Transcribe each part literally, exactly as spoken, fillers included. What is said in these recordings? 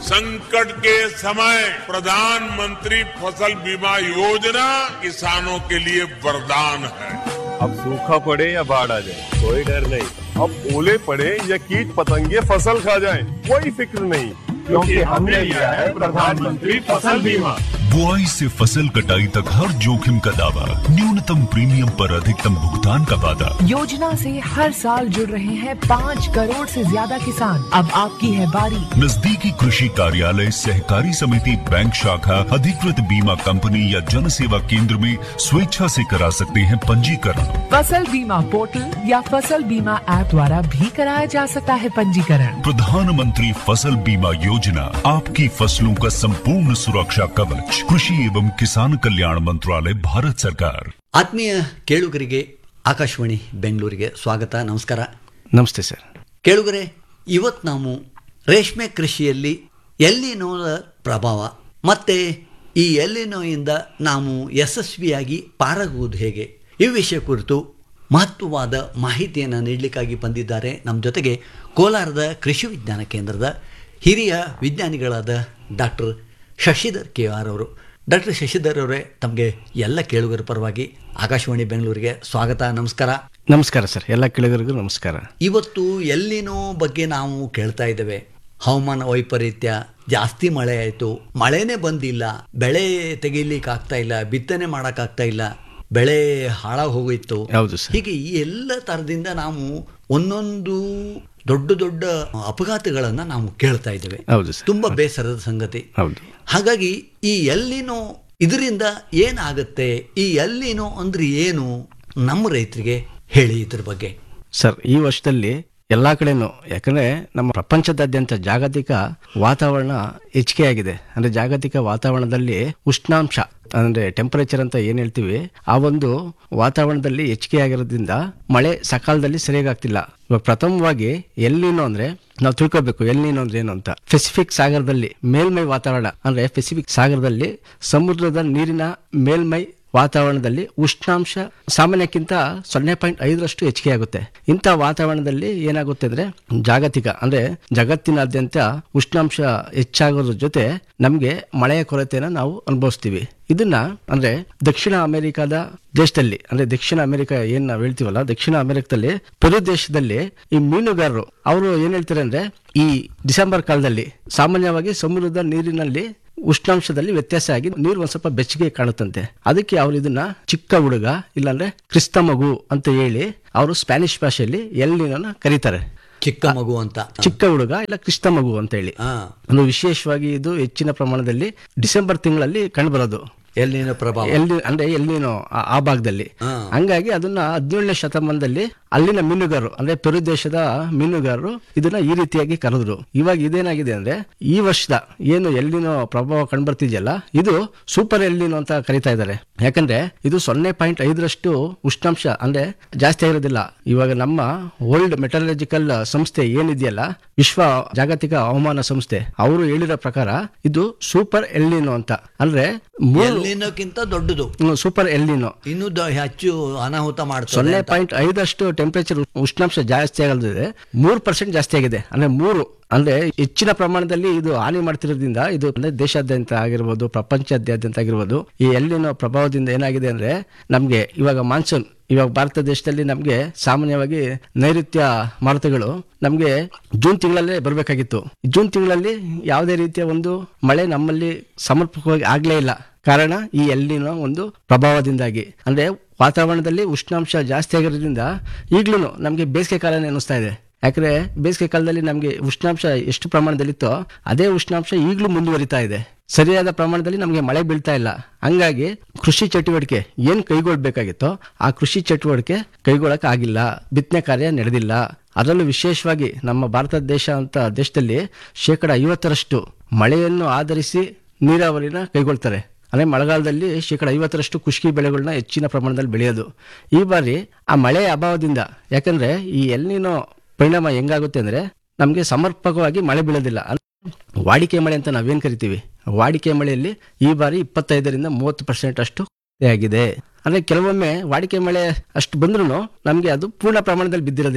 संकट के समय प्रधानमंत्री फसल बीमा योजना किसानों के लिए वरदान है। अब सूखा पड़े या बाढ़ आ जाए कोई डर नहीं, अब ओले पड़े या कीट पतंगे फसल खा जाए कोई फिक्र नहीं, क्योंकि हमने लिया है प्रधानमंत्री फसल बीमा। बुआई से फसल कटाई तक हर जोखिम का दावा, न्यूनतम प्रीमियम पर अधिकतम भुगतान का वादा। योजना से हर साल जुड़ रहे हैं पाँच करोड़ से ज्यादा किसान। अब आपकी है बारी। नजदीकी कृषि कार्यालय, सहकारी समिति, बैंक शाखा, अधिकृत बीमा कंपनी या जन सेवा केंद्र में स्वेच्छा से करा सकते हैं पंजीकरण। फसल बीमा पोर्टल या फसल बीमा ऐप द्वारा भी कराया जा सकता है पंजीकरण। प्रधानमंत्री फसल बीमा योजना, आपकी फसलों का संपूर्ण सुरक्षा कवच। ಕೃಷಿ एवं ಕಿಸಾನ್ ಕಲ್ಯಾಣ ಮಂತ್ರಾಲಯ ಭಾರತ ಸರ್ಕಾರ. ಆತ್ಮೀಯ ಕೇಳುಗರಿಗೆ ಆಕಾಶವಾಣಿ ಬೆಂಗಳೂರಿಗೆ ಸ್ವಾಗತ, ನಮಸ್ಕಾರ. ನಮಸ್ತೆ ಸರ್. ಕೇಳುಗರೆ, ಇವತ್ತು ನಾವು ರೇಷ್ಮೆ ಕೃಷಿಯಲ್ಲಿ ಎಲ್ಲಿನೋದ ಪ್ರಭಾವ ಮತ್ತು ಈ ಎಲ್ಲಿನೋಯಿಂದ ನಾವು ಯಶಸ್ವಿಯಾಗಿ ಪಾರಾಗುವುದು ಹೇಗೆ, ಈ ವಿಷಯ ಕುರಿತು ಮಹತ್ವವಾದ ಮಾಹಿತಿಯನ್ನು ನೀಡಲಿಕ್ಕಾಗಿ ಬಂದಿದ್ದಾರೆ ನಮ್ಮ ಜೊತೆಗೆ ಕೋಲಾರದ ಕೃಷಿ ವಿಜ್ಞಾನ ಕೇಂದ್ರದ ಹಿರಿಯ ವಿಜ್ಞಾನಿಗಳಾದ ಡಾಕ್ಟರ್ ಶಶಿಧರ್ ಕೆ ಆರ್ ಅವರು. ಡಾಕ್ಟರ್ ಶಶಿಧರ್ ಅವರೇ, ತಮಗೆ ಎಲ್ಲ ಕೇಳುಗರ ಪರವಾಗಿ ಆಕಾಶವಾಣಿ ಬೆಂಗಳೂರಿಗೆ ಸ್ವಾಗತ, ನಮಸ್ಕಾರ. ನಮಸ್ಕಾರ ಸರ್, ಎಲ್ಲ ಕೇಳುಗರಿಗೂ ನಮಸ್ಕಾರ. ಇವತ್ತು ಎಲ್ಲಿನೋ ಬಗ್ಗೆ ನಾವು ಕೇಳ್ತಾ ಇದ್ದೇವೆ. ಹವಾಮಾನ ವೈಪರೀತ್ಯ, ಜಾಸ್ತಿ ಮಳೆ ಆಯಿತು, ಮಳೆನೇ ಬಂದಿಲ್ಲ, ಬೆಳೆ ತೆಗೀಲಿಕ್ಕೆ ಆಗ್ತಾ ಇಲ್ಲ, ಬಿತ್ತನೆ ಮಾಡೋಕ್ಕಾಗ್ತಾ ಇಲ್ಲ, ಬೆಳೆ ಹಾಳಾಗಿ ಹೋಗಿತ್ತು. ಹೌದು ಸರ್. ಹೀಗೆ ಈ ಎಲ್ಲ ಥರದಿಂದ ನಾವು ಒಂದೊಂದು ದೊಡ್ಡ ದೊಡ್ಡ ಅಪಘಾತಗಳನ್ನು ನಾವು ಕೇಳ್ತಾ ಇದ್ದೇವೆ. ಹೌದು ಸರ್. ತುಂಬ ಬೇಸರದ ಸಂಗತಿ. ಹೌದು. ಹಾಗಾಗಿ ಈ ಎಲ್ಲಿನೋ ಇದರಿಂದ ಏನಾಗುತ್ತೆ, ಈ ಎಲ್ಲಿನೋ ಅಂದ್ರೆ ಏನು, ನಮ್ಮ ರೈತರಿಗೆ ಹೇಳಿ ಇದ್ರ ಬಗ್ಗೆ. ಸರ್, ಈ ವರ್ಷದಲ್ಲಿ ಎಲ್ಲಾ ಕಡೆನೂ, ಯಾಕಂದ್ರೆ ನಮ್ಮ ಪ್ರಪಂಚದಾದ್ಯಂತ ಜಾಗತಿಕ ವಾತಾವರಣ ಹೆಚ್ಚಿಗೆಯಾಗಿದೆ. ಅಂದ್ರೆ ಜಾಗತಿಕ ವಾತಾವರಣದಲ್ಲಿ ಉಷ್ಣಾಂಶ ಅಂದ್ರೆ ಟೆಂಪರೇಚರ್ ಅಂತ ಏನ್ ಹೇಳ್ತೀವಿ, ಆ ಒಂದು ವಾತಾವರಣದಲ್ಲಿ ಹೆಚ್ಚಿಗೆ ಆಗಿರೋದ್ರಿಂದ ಮಳೆ ಸಕಾಲದಲ್ಲಿ ಸರಿಯಾಗಿ ಆಗ್ತಿಲ್ಲ. ಇವಾಗ ಪ್ರಥಮವಾಗಿ ಎಲ್ಲಿನೋ ಅಂದ್ರೆ ನಾವು ತಿಳ್ಕೊಬೇಕು, ಎಲ್ಲಿನೋ ಅಂದ್ರೆ ಏನು ಅಂತ. ಪೆಸಿಫಿಕ್ ಸಾಗರದಲ್ಲಿ ಮೇಲ್ಮೈ ವಾತಾವರಣ ಅಂದ್ರೆ ಪೆಸಿಫಿಕ್ ಸಾಗರದಲ್ಲಿ ಸಮುದ್ರದ ನೀರಿನ ಮೇಲ್ಮೈ ವಾತಾವರಣದಲ್ಲಿ ಉಷ್ಣಾಂಶ ಸಾಮಾನ್ಯಕ್ಕಿಂತ ಸೊನ್ನೆ ಪಾಯಿಂಟ್ ಐದರಷ್ಟು ಹೆಚ್ಚಿಗೆ ಆಗುತ್ತೆ. ಇಂಥ ವಾತಾವರಣದಲ್ಲಿ ಏನಾಗುತ್ತೆ ಅಂದ್ರೆ ಜಾಗತಿಕ ಅಂದ್ರೆ ಜಗತ್ತಿನಾದ್ಯಂತ ಉಷ್ಣಾಂಶ ಹೆಚ್ಚಾಗೋದ್ರ ಜೊತೆ ನಮ್ಗೆ ಮಳೆಯ ಕೊರತೆನ ನಾವು ಅನುಭವಿಸ್ತೀವಿ. ಇದನ್ನ ಅಂದ್ರೆ ದಕ್ಷಿಣ ಅಮೆರಿಕಾದ ದೇಶದಲ್ಲಿ ಅಂದ್ರೆ ದಕ್ಷಿಣ ಅಮೆರಿಕ ಏನ್ ನಾವ್ ಹೇಳ್ತೀವಲ್ಲ, ದಕ್ಷಿಣ ಅಮೆರಿಕದಲ್ಲಿ ಪೆರು ದೇಶದಲ್ಲಿ ಈ ಮೀನುಗಾರರು ಅವರು ಏನ್ ಹೇಳ್ತಾರೆ ಅಂದ್ರೆ ಈ ಡಿಸೆಂಬರ್ ಕಾಲದಲ್ಲಿ ಸಾಮಾನ್ಯವಾಗಿ ಸಮುದ್ರದ ನೀರಿನಲ್ಲಿ ಉಷ್ಣಾಂಶದಲ್ಲಿ ವ್ಯತ್ಯಾಸ ಆಗಿ ನೀರು ಒಂದ್ ಸ್ವಲ್ಪ ಬೆಚ್ಚಗೆ ಕಾಣುತ್ತಂತೆ. ಅದಕ್ಕೆ ಅವರು ಇದನ್ನ ಚಿಕ್ಕ ಹುಡುಗ ಇಲ್ಲಾಂದ್ರೆ ಕ್ರಿಸ್ತ ಮಗು ಅಂತ ಹೇಳಿ ಅವರು ಸ್ಪ್ಯಾನಿಷ್ ಭಾಷೆಯಲ್ಲಿ ಎಲ್ಲಿನ ಕರೀತಾರೆ. ಚಿಕ್ಕ ಮಗು ಅಂತ, ಚಿಕ್ಕ ಹುಡುಗ ಇಲ್ಲ ಕ್ರಿಸ್ತ ಮಗು ಅಂತ ಹೇಳಿ. ಒಂದು ವಿಶೇಷವಾಗಿ ಇದು ಹೆಚ್ಚಿನ ಪ್ರಮಾಣದಲ್ಲಿ ಡಿಸೆಂಬರ್ ತಿಂಗಳಲ್ಲಿ ಕಂಡುಬರೋದು. ಎಲ್ಲಿನ ಪ್ರಭಾವ ಎಲ್ಲಿ ಅಂದ್ರೆ ಎಲ್ಲಿನೋ ಆ ಭಾಗದಲ್ಲಿ. ಹಂಗಾಗಿ ಅದನ್ನ ಹದಿನೇಳನೇ ಶತಮಾನದಲ್ಲಿ ಅಲ್ಲಿನ ಮೀನುಗಾರರು ಅಂದ್ರೆ ಪೆರು ದೇಶದ ಮೀನುಗಾರರು ಇದನ್ನ ಈ ರೀತಿಯಾಗಿ ಕರೆದ್ರು. ಇವಾಗ ಇದೇನಾಗಿದೆ ಅಂದ್ರೆ ಈ ವರ್ಷದ ಏನು ಎಲ್ಲಿನೋ ಪ್ರಭಾವ ಕಂಡುಬರ್ತಿದೆಯಲ್ಲ, ಇದು ಸೂಪರ್ ಎಲ್ಲಿನೋ ಅಂತ ಕರೀತಾ ಇದ್ದಾರೆ. ಯಾಕಂದ್ರೆ ಇದು ಸೊನ್ನೆ ಪಾಯಿಂಟ್ ಐದರಷ್ಟು ಉಷ್ಣಾಂಶ ಅಂದ್ರೆ ಜಾಸ್ತಿ ಆಗಿರೋದಿಲ್ಲ. ಇವಾಗ ನಮ್ಮ ವರ್ಲ್ಡ್ ಮೆಟಲರ್ಜಿಕಲ್ ಸಂಸ್ಥೆ ಏನಿದೆಯಲ್ಲ, ವಿಶ್ವ ಜಾಗತಿಕ ಹವಾಮಾನ ಸಂಸ್ಥೆ, ಅವರು ಹೇಳಿರೋ ಪ್ರಕಾರ ಇದು ಸೂಪರ್ ಎಲ್ಲಿನೋ ಅಂತ. ಅಂದ್ರೆ ಎಲ್ಲಿನೋಕ್ಕಿಂತ ದೊಡ್ಡದು ಸೂಪರ್ ಎಲ್ಲಿನೋ, ಇನ್ನು ಹೆಚ್ಚು ಅನಾಹುತ ಮಾಡ್ತದೆ. ಸೊನ್ನೆ ಪಾಯಿಂಟ್ ಐದಷ್ಟು ಟೆಂಪರೇಚರ್ ಉಷ್ಣಾಂಶ ಜಾಸ್ತಿ ಆಗಲ್ದಿದೆ, ಮೂರು ಪರ್ಸೆಂಟ್ ಜಾಸ್ತಿ ಆಗಿದೆ. ಅಂದ್ರೆ ಮೂರು ಅಂದ್ರೆ ಹೆಚ್ಚಿನ ಪ್ರಮಾಣದಲ್ಲಿ ಇದು ಹಾನಿ ಮಾಡ್ತಿರೋದ್ರಿಂದ ಇದು ಅಂದ್ರೆ ದೇಶಾದ್ಯಂತ ಆಗಿರ್ಬೋದು, ಪ್ರಪಂಚಾದ್ಯಂತ ಆಗಿರ್ಬೋದು, ಈ ಎಲ್ಲಿನೋ ಪ್ರಭಾವದಿಂದ ಏನಾಗಿದೆ ಅಂದ್ರೆ ನಮ್ಗೆ ಇವಾಗ ಮಾನ್ಸೂನ್, ಇವಾಗ ಭಾರತ ದೇಶದಲ್ಲಿ ನಮ್ಗೆ ಸಾಮಾನ್ಯವಾಗಿ ನೈಋತ್ಯ ಮಾರುತಗಳು ನಮ್ಗೆ ಜೂನ್ ತಿಂಗಳಲ್ಲೇ ಬರ್ಬೇಕಾಗಿತ್ತು. ಜೂನ್ ತಿಂಗಳಲ್ಲಿ ಯಾವುದೇ ರೀತಿಯ ಒಂದು ಮಳೆ ನಮ್ಮಲ್ಲಿ ಸಮರ್ಪಕವಾಗಿ ಆಗ್ಲೇ ಇಲ್ಲ. ಕಾರಣ ಈ ಎಲ್ಲಿನೋ ಒಂದು ಪ್ರಭಾವದಿಂದಾಗಿ. ಅಂದ್ರೆ ವಾತಾವರಣದಲ್ಲಿ ಉಷ್ಣಾಂಶ ಜಾಸ್ತಿ ಆಗಿರೋದ್ರಿಂದ ಈಗ್ಲೂ ನಮ್ಗೆ ಬೇಸಿಗೆ ಕಾಲನೇ ಅನ್ನಿಸ್ತಾ ಇದೆ. ಯಾಕಂದ್ರೆ ಬೇಸಿಗೆ ಕಾಲದಲ್ಲಿ ನಮ್ಗೆ ಉಷ್ಣಾಂಶ ಎಷ್ಟು ಪ್ರಮಾಣದಲ್ಲಿತ್ತೋ ಅದೇ ಉಷ್ಣಾಂಶ ಈಗಲೂ ಮುಂದುವರಿತಾ ಇದೆ. ಸರಿಯಾದ ಪ್ರಮಾಣದಲ್ಲಿ ನಮಗೆ ಮಳೆ ಬೀಳ್ತಾ ಇಲ್ಲ. ಹಂಗಾಗಿ ಕೃಷಿ ಚಟುವಟಿಕೆ ಏನ್ ಕೈಗೊಳ್ಬೇಕಾಗಿತ್ತೋ ಆ ಕೃಷಿ ಚಟುವಟಿಕೆ ಕೈಗೊಳ್ಳಕ್ ಆಗಿಲ್ಲ, ಬಿತ್ತನೆ ಕಾರ್ಯ ನಡೆದಿಲ್ಲ. ಅದರಲ್ಲೂ ವಿಶೇಷವಾಗಿ ನಮ್ಮ ಭಾರತ ದೇಶ ಅಂತ ದೇಶದಲ್ಲಿ ಶೇಕಡ ಐವತ್ತರಷ್ಟು ಮಳೆಯನ್ನು ಆಧರಿಸಿ ನೀರಾವರಿನ ಕೈಗೊಳ್ತಾರೆ. ಅಂದ್ರೆ ಮಳೆಗಾಲದಲ್ಲಿ ಶೇಕಡ ಐವತ್ತರಷ್ಟು ಕುಷ್ಕಿ ಬೆಳೆಗಳನ್ನ ಹೆಚ್ಚಿನ ಪ್ರಮಾಣದಲ್ಲಿ ಬೆಳೆಯೋದು. ಈ ಬಾರಿ ಆ ಮಳೆಯ ಅಭಾವದಿಂದ, ಯಾಕಂದ್ರೆ ಈ ಎಲ್ನಿನೋ ಪರಿಣಾಮ ಹೆಂಗಾಗುತ್ತೆ ಅಂದ್ರೆ ನಮ್ಗೆ ಸಮರ್ಪಕವಾಗಿ ಮಳೆ ಬೀಳೋದಿಲ್ಲ. ವಾಡಿಕೆ ಮಳೆ ಅಂತ ನಾವೇನ್ ಕರಿತೀವಿ, ವಾಡಿಕೆ ಮಳೆಯಲ್ಲಿ ಈ ಬಾರಿ ಇಪ್ಪತ್ತೈದರಿಂದ ಮೂವತ್ತು ಪರ್ಸೆಂಟ್ ಅಷ್ಟು ಆಗಿದೆ. ಅಂದ್ರೆ ಕೆಲವೊಮ್ಮೆ ವಾಡಿಕೆ ಮಳೆ ಅಷ್ಟು ಬಂದ್ರೂ ನಮ್ಗೆ ಅದು ಪೂರ್ಣ ಪ್ರಮಾಣದಲ್ಲಿ ಬಿದ್ದಿರೋದಿಲ್ಲ.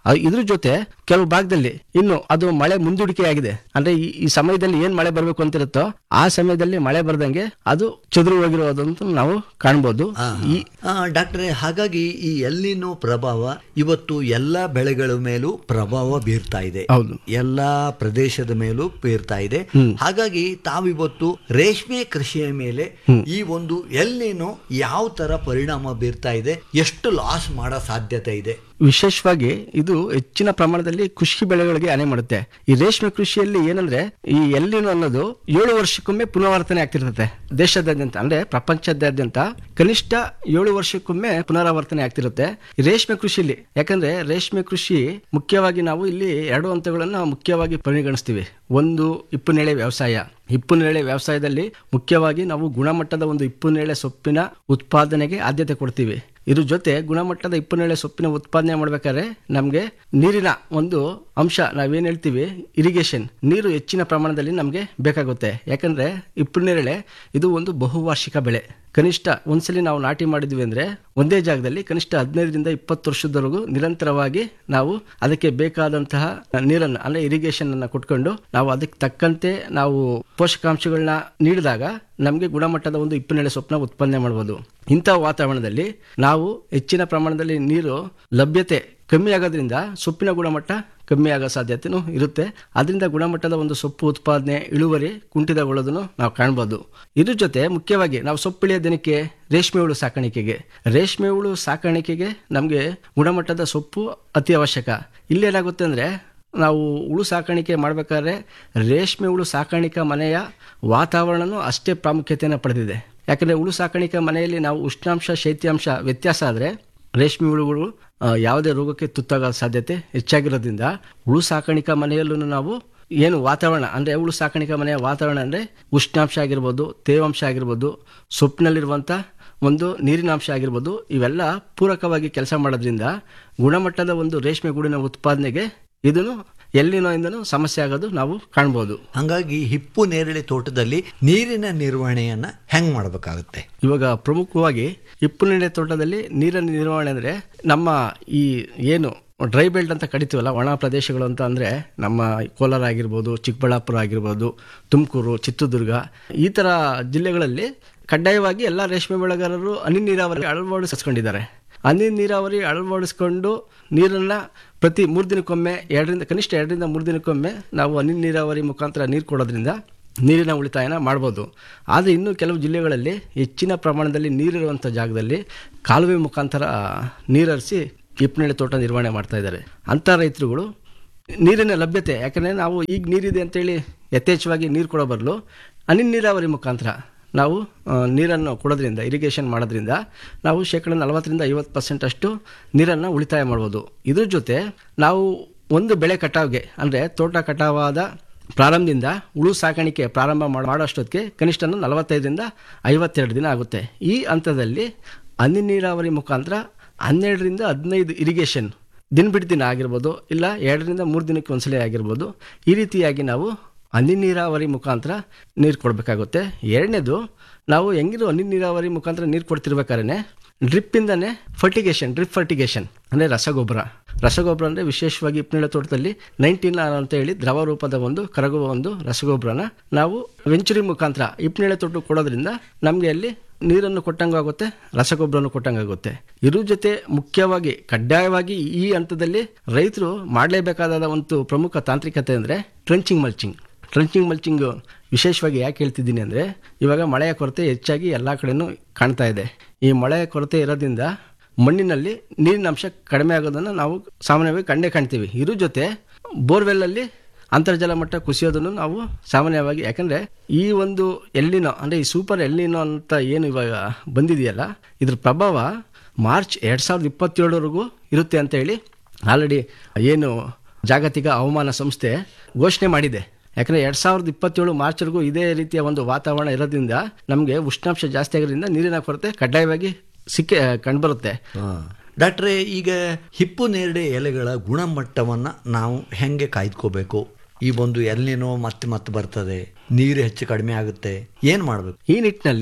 ಅ- ಇದ್ರ ಜೊತೆ ಕೆಲವು ಭಾಗದಲ್ಲಿ ಇನ್ನು ಅದು ಮಳೆ ಮುಂದೂಡಿಕೆ ಆಗಿದೆ, ಅಂದ್ರೆ ಈ ಈ ಸಮಯದಲ್ಲಿ ಏನ್ ಮಳೆ ಬರ್ಬೇಕು ಅಂತಿರುತ್ತೋ ಆ ಸಮಯದಲ್ಲಿ ಮಳೆ ಬರ್ದಂಗೆ ಅದು ಚದುರು ಹೋಗಿರೋದಂತ ನಾವು ಕಾಣ್ಬೋದು. ಈ ಡಾಕ್ಟ್ರೆ, ಹಾಗಾಗಿ ಈ ಎಲ್ಲಿನೋ ಪ್ರಭಾವ ಇವತ್ತು ಎಲ್ಲಾ ಬೆಳೆಗಳ ಮೇಲೂ ಪ್ರಭಾವ ಬೀರ್ತಾ ಇದೆ, ಹೌದು. ಎಲ್ಲಾ ಪ್ರದೇಶದ ಮೇಲೂ ಬೀರ್ತಾ ಇದೆ. ಹಾಗಾಗಿ ತಾವಿವತ್ತು ರೇಷ್ಮೆ ಕೃಷಿಯ ಮೇಲೆ ಈ ಒಂದು ಎಲ್ಲಿನೋ ಯಾವ ತರ ಪರಿಣಾಮ ಬೀರ್ತಾ ಇದೆ, ಎಷ್ಟು ಲಾಸ್ ಮಾಡೋ ಸಾಧ್ಯತೆ ಇದೆ? ವಿಶೇಷವಾಗಿ ಇದು ಹೆಚ್ಚಿನ ಪ್ರಮಾಣದಲ್ಲಿ ಕೃಷಿ ಬೆಳೆಗಳಿಗೆ ಹಾನಿ ಮಾಡುತ್ತೆ. ಈ ರೇಷ್ಮೆ ಕೃಷಿಯಲ್ಲಿ ಏನಂದ್ರೆ ಈ ಎಲ್ಲಿನೋ ಅನ್ನೋದು ಏಳು ವರ್ಷಕ್ಕೊಮ್ಮೆ ಪುನರಾವರ್ತನೆ ಆಗ್ತಿರ್ತದೆ ದೇಶದಾದ್ಯಂತ, ಅಂದ್ರೆ ಪ್ರಪಂಚದಾದ್ಯಂತ ಕನಿಷ್ಠ ಏಳು ವರ್ಷಕ್ಕೊಮ್ಮೆ ಪುನರಾವರ್ತನೆ ಆಗ್ತಿರುತ್ತೆ ಈ ರೇಷ್ಮೆ ಕೃಷಿಯಲ್ಲಿ. ಯಾಕಂದ್ರೆ ರೇಷ್ಮೆ ಕೃಷಿ ಮುಖ್ಯವಾಗಿ ನಾವು ಇಲ್ಲಿ ಎರಡು ಹಂತಗಳನ್ನ ಮುಖ್ಯವಾಗಿ ಪರಿಗಣಿಸ್ತೀವಿ. ಒಂದು ಹಿಪ್ಪುನೇರಳೆ ವ್ಯವಸಾಯ. ಹಿಪ್ಪುನೇರಳೆ ವ್ಯವಸಾಯದಲ್ಲಿ ಮುಖ್ಯವಾಗಿ ನಾವು ಗುಣಮಟ್ಟದ ಒಂದು ಹಿಪ್ಪುನೇರಳೆ ಸೊಪ್ಪಿನ ಉತ್ಪಾದನೆಗೆ ಆದ್ಯತೆ ಕೊಡ್ತೀವಿ. ಇದ್ರ ಜೊತೆ ಗುಣಮಟ್ಟದ ಹಿಪ್ಪುನೇರಳೆ ಸೊಪ್ಪಿನ ಉತ್ಪಾದನೆ ಮಾಡ್ಬೇಕಾದ್ರೆ ನಮ್ಗೆ ನೀರಿನ ಒಂದು ಅಂಶ, ನಾವೇನ್ ಹೇಳ್ತೀವಿ ಇರಿಗೇಷನ್, ನೀರು ಹೆಚ್ಚಿನ ಪ್ರಮಾಣದಲ್ಲಿ ನಮ್ಗೆ ಬೇಕಾಗುತ್ತೆ. ಯಾಕಂದ್ರೆ ಹಿಪ್ಪುನೇರಳೆ ಇದು ಒಂದು ಬಹುವಾರ್ಷಿಕ ಬೆಳೆ. ಕನಿಷ್ಠ ಒಂದ್ಸಲಿ ನಾವು ನಾಟಿ ಮಾಡಿದ್ವಿ ಅಂದ್ರೆ ಒಂದೇ ಜಾಗದಲ್ಲಿ ಕನಿಷ್ಠ ಹದಿನೈದರಿಂದ ಇಪ್ಪತ್ತು ವರ್ಷದವರೆಗೂ ನಿರಂತರವಾಗಿ ನಾವು ಅದಕ್ಕೆ ಬೇಕಾದಂತಹ ನೀರನ್ನು ಅಂದ್ರೆ ಇರಿಗೇಷನ್ ಅನ್ನ ಕೊಟ್ಕೊಂಡು ನಾವು ಅದಕ್ಕೆ ತಕ್ಕಂತೆ ನಾವು ಪೋಷಕಾಂಶಗಳನ್ನ ನೀಡಿದಾಗ ನಮಗೆ ಗುಣಮಟ್ಟದ ಒಂದು ಹಿಪ್ಪುನೇರಳೆ ಸೊಪ್ಪನ್ನ ಉತ್ಪಾದನೆ ಮಾಡಬಹುದು. ಇಂಥ ವಾತಾವರಣದಲ್ಲಿ ನಾವು ಹೆಚ್ಚಿನ ಪ್ರಮಾಣದಲ್ಲಿ ನೀರು ಲಭ್ಯತೆ ಕಮ್ಮಿ ಆಗೋದ್ರಿಂದ ಸೊಪ್ಪಿನ ಗುಣಮಟ್ಟ ಕಮ್ಮಿ ಆಗೋ ಸಾಧ್ಯತೆನೂ ಇರುತ್ತೆ. ಅದರಿಂದ ಗುಣಮಟ್ಟದ ಒಂದು ಸೊಪ್ಪು ಉತ್ಪಾದನೆ ಇಳುವರಿ ಕುಂಠಿತಗೊಳ್ಳೋದನ್ನು ನಾವು ಕಾಣ್ಬೋದು. ಇದ್ರ ಜೊತೆ ಮುಖ್ಯವಾಗಿ ನಾವು ಸೊಪ್ಪು ಬೆಳೆಯೋದಕ್ಕೆ ರೇಷ್ಮೆ ಹುಳು ಸಾಕಾಣಿಕೆಗೆ ರೇಷ್ಮೆ ಹುಳು ಸಾಕಾಣಿಕೆಗೆ ನಮಗೆ ಗುಣಮಟ್ಟದ ಸೊಪ್ಪು ಅತಿ ಅವಶ್ಯಕ. ಇಲ್ಲೇನಾಗುತ್ತೆ ಅಂದ್ರೆ ನಾವು ಹುಳು ಸಾಕಾಣಿಕೆ ಮಾಡಬೇಕಾದ್ರೆ ರೇಷ್ಮೆ ಹುಳು ಸಾಕಾಣಿಕಾ ಮನೆಯ ವಾತಾವರಣನೂ ಅಷ್ಟೇ ಪ್ರಾಮುಖ್ಯತೆಯನ್ನು ಪಡೆದಿದೆ. ಯಾಕಂದರೆ ಹುಳು ಸಾಕಾಣಿಕಾ ಮನೆಯಲ್ಲಿ ನಾವು ಉಷ್ಣಾಂಶ ಶೈತ್ಯಾಂಶ ವ್ಯತ್ಯಾಸ ಆದರೆ ರೇಷ್ಮೆ ಹುಳುಗಳು ಯಾವುದೇ ರೋಗಕ್ಕೆ ತುತ್ತಾಗೋ ಸಾಧ್ಯತೆ ಹೆಚ್ಚಾಗಿರೋದ್ರಿಂದ ಹುಳು ಸಾಕಾಣಿಕಾ ಮನೆಯಲ್ಲೂ ನಾವು ಏನು ವಾತಾವರಣ ಅಂದರೆ ಹುಳು ಸಾಕಾಣಿಕಾ ಮನೆಯ ವಾತಾವರಣ ಅಂದರೆ ಉಷ್ಣಾಂಶ ಆಗಿರ್ಬೋದು, ತೇವಾಂಶ ಆಗಿರ್ಬೋದು, ಸೊಪ್ಪಿನಲ್ಲಿರುವಂಥ ಒಂದು ನೀರಿನಾಂಶ ಆಗಿರ್ಬೋದು, ಇವೆಲ್ಲ ಪೂರಕವಾಗಿ ಕೆಲಸ ಮಾಡೋದ್ರಿಂದ ಗುಣಮಟ್ಟದ ಒಂದು ರೇಷ್ಮೆ ಗೂಡಿನ ಉತ್ಪಾದನೆಗೆ ಇದನ್ನು ಎಲ್ಲಿನೋ ಸಮಸ್ಯೆ ಆಗೋದು ನಾವು ಕಾಣ್ಬೋದು. ಹಾಗಾಗಿ ಹಿಪ್ಪು ನೇರಳೆ ತೋಟದಲ್ಲಿ ನೀರಿನ ನಿರ್ವಹಣೆಯನ್ನ ಹೆಂಗ್ ಮಾಡಬೇಕಾಗುತ್ತೆ? ಇವಾಗ ಪ್ರಮುಖವಾಗಿ ಹಿಪ್ಪು ನೇರಳೆ ತೋಟದಲ್ಲಿ ನೀರಿನ ನಿರ್ವಹಣೆ ಅಂದ್ರೆ ನಮ್ಮ ಈ ಏನು ಡ್ರೈ ಬೆಲ್ಟ್ ಅಂತ ಕರಿತೀವಲ್ಲ, ಒಣ ಪ್ರದೇಶಗಳು ಅಂತ ಅಂದ್ರೆ ನಮ್ಮ ಕೋಲಾರ ಆಗಿರ್ಬೋದು, ಚಿಕ್ಕಬಳ್ಳಾಪುರ ಆಗಿರ್ಬೋದು, ತುಮಕೂರು, ಚಿತ್ರದುರ್ಗ ಈ ತರ ಜಿಲ್ಲೆಗಳಲ್ಲಿ ಕಡ್ಡಾಯವಾಗಿ ಎಲ್ಲ ರೇಷ್ಮೆ ಬೆಳೆಗಾರರು ಹನಿ ನೀರಾವರಿ ಅಳವಡಿಸ್ಕೊಂಡಿದ್ದಾರೆ. ಹನಿ ನೀರಾವರಿ ಅಳವಡಿಸ್ಕೊಂಡು ನೀರನ್ನ ಪ್ರತಿ ಮೂರು ದಿನಕ್ಕೊಮ್ಮೆ ಎರಡರಿಂದ ಕನಿಷ್ಠ ಎರಡರಿಂದ ಮೂರು ದಿನಕ್ಕೊಮ್ಮೆ ನಾವು ಹನಿ ನೀರಾವರಿ ಮುಖಾಂತರ ನೀರು ಕೊಡೋದ್ರಿಂದ ನೀರಿನ ಉಳಿತಾಯನ ಮಾಡ್ಬೋದು. ಆದರೆ ಇನ್ನು ಕೆಲವು ಜಿಲ್ಲೆಗಳಲ್ಲಿ ಹೆಚ್ಚಿನ ಪ್ರಮಾಣದಲ್ಲಿ ನೀರಿರುವಂಥ ಜಾಗದಲ್ಲಿ ಕಾಲುವೆ ಮುಖಾಂತರ ನೀರರಿಸಿ ಹಿಪ್ಪುನೇರಳೆ ತೋಟ ನಿರ್ವಹಣೆ ಮಾಡ್ತಾ ಇದ್ದಾರೆ. ಅಂಥ ರೈತರುಗಳು ನೀರಿನ ಲಭ್ಯತೆ, ಯಾಕಂದರೆ ನಾವು ಈಗ ನೀರಿದೆ ಅಂತೇಳಿ ಯಥೇಚ್ಛವಾಗಿ ನೀರು ಕೊಡೋ ಬದಲು ಹನಿ ನೀರಾವರಿ ಮುಖಾಂತರ ನಾವು ನೀರನ್ನು ಕೊಡೋದ್ರಿಂದ, ಇರಿಗೇಷನ್ ಮಾಡೋದ್ರಿಂದ ನಾವು ಶೇಕಡ ನಲವತ್ತರಿಂದ ಐವತ್ತು ಪರ್ಸೆಂಟ್ ಅಷ್ಟು ನೀರನ್ನು ಉಳಿತಾಯ ಮಾಡ್ಬೋದು. ಇದ್ರ ಜೊತೆ ನಾವು ಒಂದು ಬೆಳೆ ಕಟಾವ್ಗೆ ಅಂದರೆ ತೋಟ ಕಟಾವಾದ ಪ್ರಾರಂಭದಿಂದ ಹುಳು ಸಾಕಾಣಿಕೆ ಪ್ರಾರಂಭ ಮಾಡೋಷ್ಟೊತ್ತಿಗೆ ಕನಿಷ್ಠ ನಲವತ್ತೈದರಿಂದ ಐವತ್ತೆರಡು ದಿನ ಆಗುತ್ತೆ. ಈ ಹಂತದಲ್ಲಿ ಹನಿ ನೀರಾವರಿ ಮುಖಾಂತರ ಹನ್ನೆರಡರಿಂದ ಹದಿನೈದು ಇರಿಗೇಷನ್ ದಿನ ಬಿಟ್ಟು ದಿನ ಆಗಿರ್ಬೋದು, ಇಲ್ಲ ಎರಡರಿಂದ ಮೂರು ದಿನಕ್ಕೆ ಒಂದ್ಸಲ ಆಗಿರ್ಬೋದು, ಈ ರೀತಿಯಾಗಿ ನಾವು ಹನಿ ನೀರಾವರಿ ಮುಖಾಂತರ ನೀರು ಕೊಡಬೇಕಾಗುತ್ತೆ. ಎರಡನೇದು, ನಾವು ಹೆಂಗಿರೋ ಹನಿ ನೀರಾವರಿ ಮುಖಾಂತರ ನೀರು ಕೊಡ್ತಿರ್ಬೇಕಾದ್ರೆ ಡ್ರಿಪ್ಪಿಂದನೇ ಫರ್ಟಿಗೇಷನ್ ಡ್ರಿಪ್ ಫರ್ಟಿಗೇಷನ್ ಅಂದರೆ ರಸಗೊಬ್ಬರ ರಸಗೊಬ್ಬರ ಅಂದರೆ ವಿಶೇಷವಾಗಿ ಹಿಪ್ಪುನೇರಳೆ ತೋಟದಲ್ಲಿ ನೈನ್ಟೀನ್ ಆರ್ ಅಂತ ಹೇಳಿ ದ್ರವ ರೂಪದ ಒಂದು ಕರಗುವ ಒಂದು ರಸಗೊಬ್ಬರನ ನಾವು ವೆಂಚುರಿ ಮುಖಾಂತರ ಹಿಪ್ಪುನೇರಳೆ ತೋಟಕ್ಕೆ ಕೊಡೋದ್ರಿಂದ ನಮಗೆ ಅಲ್ಲಿ ನೀರನ್ನು ಕೊಟ್ಟಂಗಾಗುತ್ತೆ, ರಸಗೊಬ್ಬರನ್ನು ಕೊಟ್ಟಂಗಾಗುತ್ತೆ. ಇದ್ರ ಜೊತೆ ಮುಖ್ಯವಾಗಿ ಕಡ್ಡಾಯವಾಗಿ ಈ ಹಂತದಲ್ಲಿ ರೈತರು ಮಾಡಲೇಬೇಕಾದ ಒಂದು ಪ್ರಮುಖ ತಾಂತ್ರಿಕತೆ ಅಂದರೆ ಟ್ರೆಂಚಿಂಗ್ ಮಲ್ಚಿಂಗ್. ಟ್ರೆಂಚಿಂಗ್ ಮಲ್ಚಿಂಗ್ ವಿಶೇಷವಾಗಿ ಯಾಕೆ ಹೇಳ್ತಿದ್ದೀನಿ ಅಂದರೆ ಇವಾಗ ಮಳೆಯ ಕೊರತೆ ಹೆಚ್ಚಾಗಿ ಎಲ್ಲ ಕಡೆನೂ ಕಾಣ್ತಾ ಇದೆ. ಈ ಮಳೆಯ ಕೊರತೆ ಇರೋದ್ರಿಂದ ಮಣ್ಣಿನಲ್ಲಿ ನೀರಿನ ಅಂಶ ಕಡಿಮೆ ಆಗೋದನ್ನು ನಾವು ಸಾಮಾನ್ಯವಾಗಿ ಕಂಡೇ ಕಾಣ್ತೀವಿ. ಇದ್ರ ಜೊತೆ ಬೋರ್ವೆಲ್ಲಲ್ಲಿ ಅಂತರ್ಜಲ ಮಟ್ಟ ಕುಸಿಯೋದನ್ನು ನಾವು ಸಾಮಾನ್ಯವಾಗಿ, ಯಾಕಂದರೆ ಈ ಒಂದು ಎಲ್ಲಿನೋ ಅಂದರೆ ಈ ಸೂಪರ್ ಎಲ್ಲಿನೋ ಅಂತ ಏನು ಇವಾಗ ಬಂದಿದೆಯಲ್ಲ, ಇದ್ರ ಪ್ರಭಾವ ಮಾರ್ಚ್ ಎರಡು ಸಾವಿರದ ಇಪ್ಪತ್ತೇಳರವರೆಗೂ ಇರುತ್ತೆ ಅಂತ ಹೇಳಿ ಆಲ್ರೆಡಿ ಏನು ಜಾಗತಿಕ ಹವಾಮಾನ ಸಂಸ್ಥೆ ಘೋಷಣೆ ಮಾಡಿದೆ. ಯಾಕಂದರೆ ಎರಡು ಸಾವಿರದ ಇಪ್ಪತ್ತೇಳು ಮಾರ್ಚ್ವರೆಗೂ ಇದೇ ರೀತಿಯ ಒಂದು ವಾತಾವರಣ ಇರೋದ್ರಿಂದ ನಮಗೆ ಉಷ್ಣಾಂಶ ಜಾಸ್ತಿ ಆಗೋದ್ರಿಂದ ನೀರಿನ ಕೊರತೆ ಕಡ್ಡಾಯವಾಗಿ ಸಿಕ್ಕೇ ಕಂಡುಬರುತ್ತೆ. ಡಾಕ್ಟ್ರೇ, ಈಗ ಹಿಪ್ಪು ನೇರಳೆ ಎಲೆಗಳ ಗುಣಮಟ್ಟವನ್ನು ನಾವು ಹೆಂಗೆ ಕಾಯ್ದುಕೋಬೇಕು? ಈ ಒಂದು ಎಲ್ಲಿನೋ ಮತ್ತೆ ಮತ್ತೆ ಬರ್ತದೆ, ನೀರು ಹೆಚ್ಚು ಕಡಿಮೆ ಆಗುತ್ತೆ, ಏನು ಮಾಡಬೇಕು? ಈ ನಿಟ್ಟಿನಲ್ಲಿ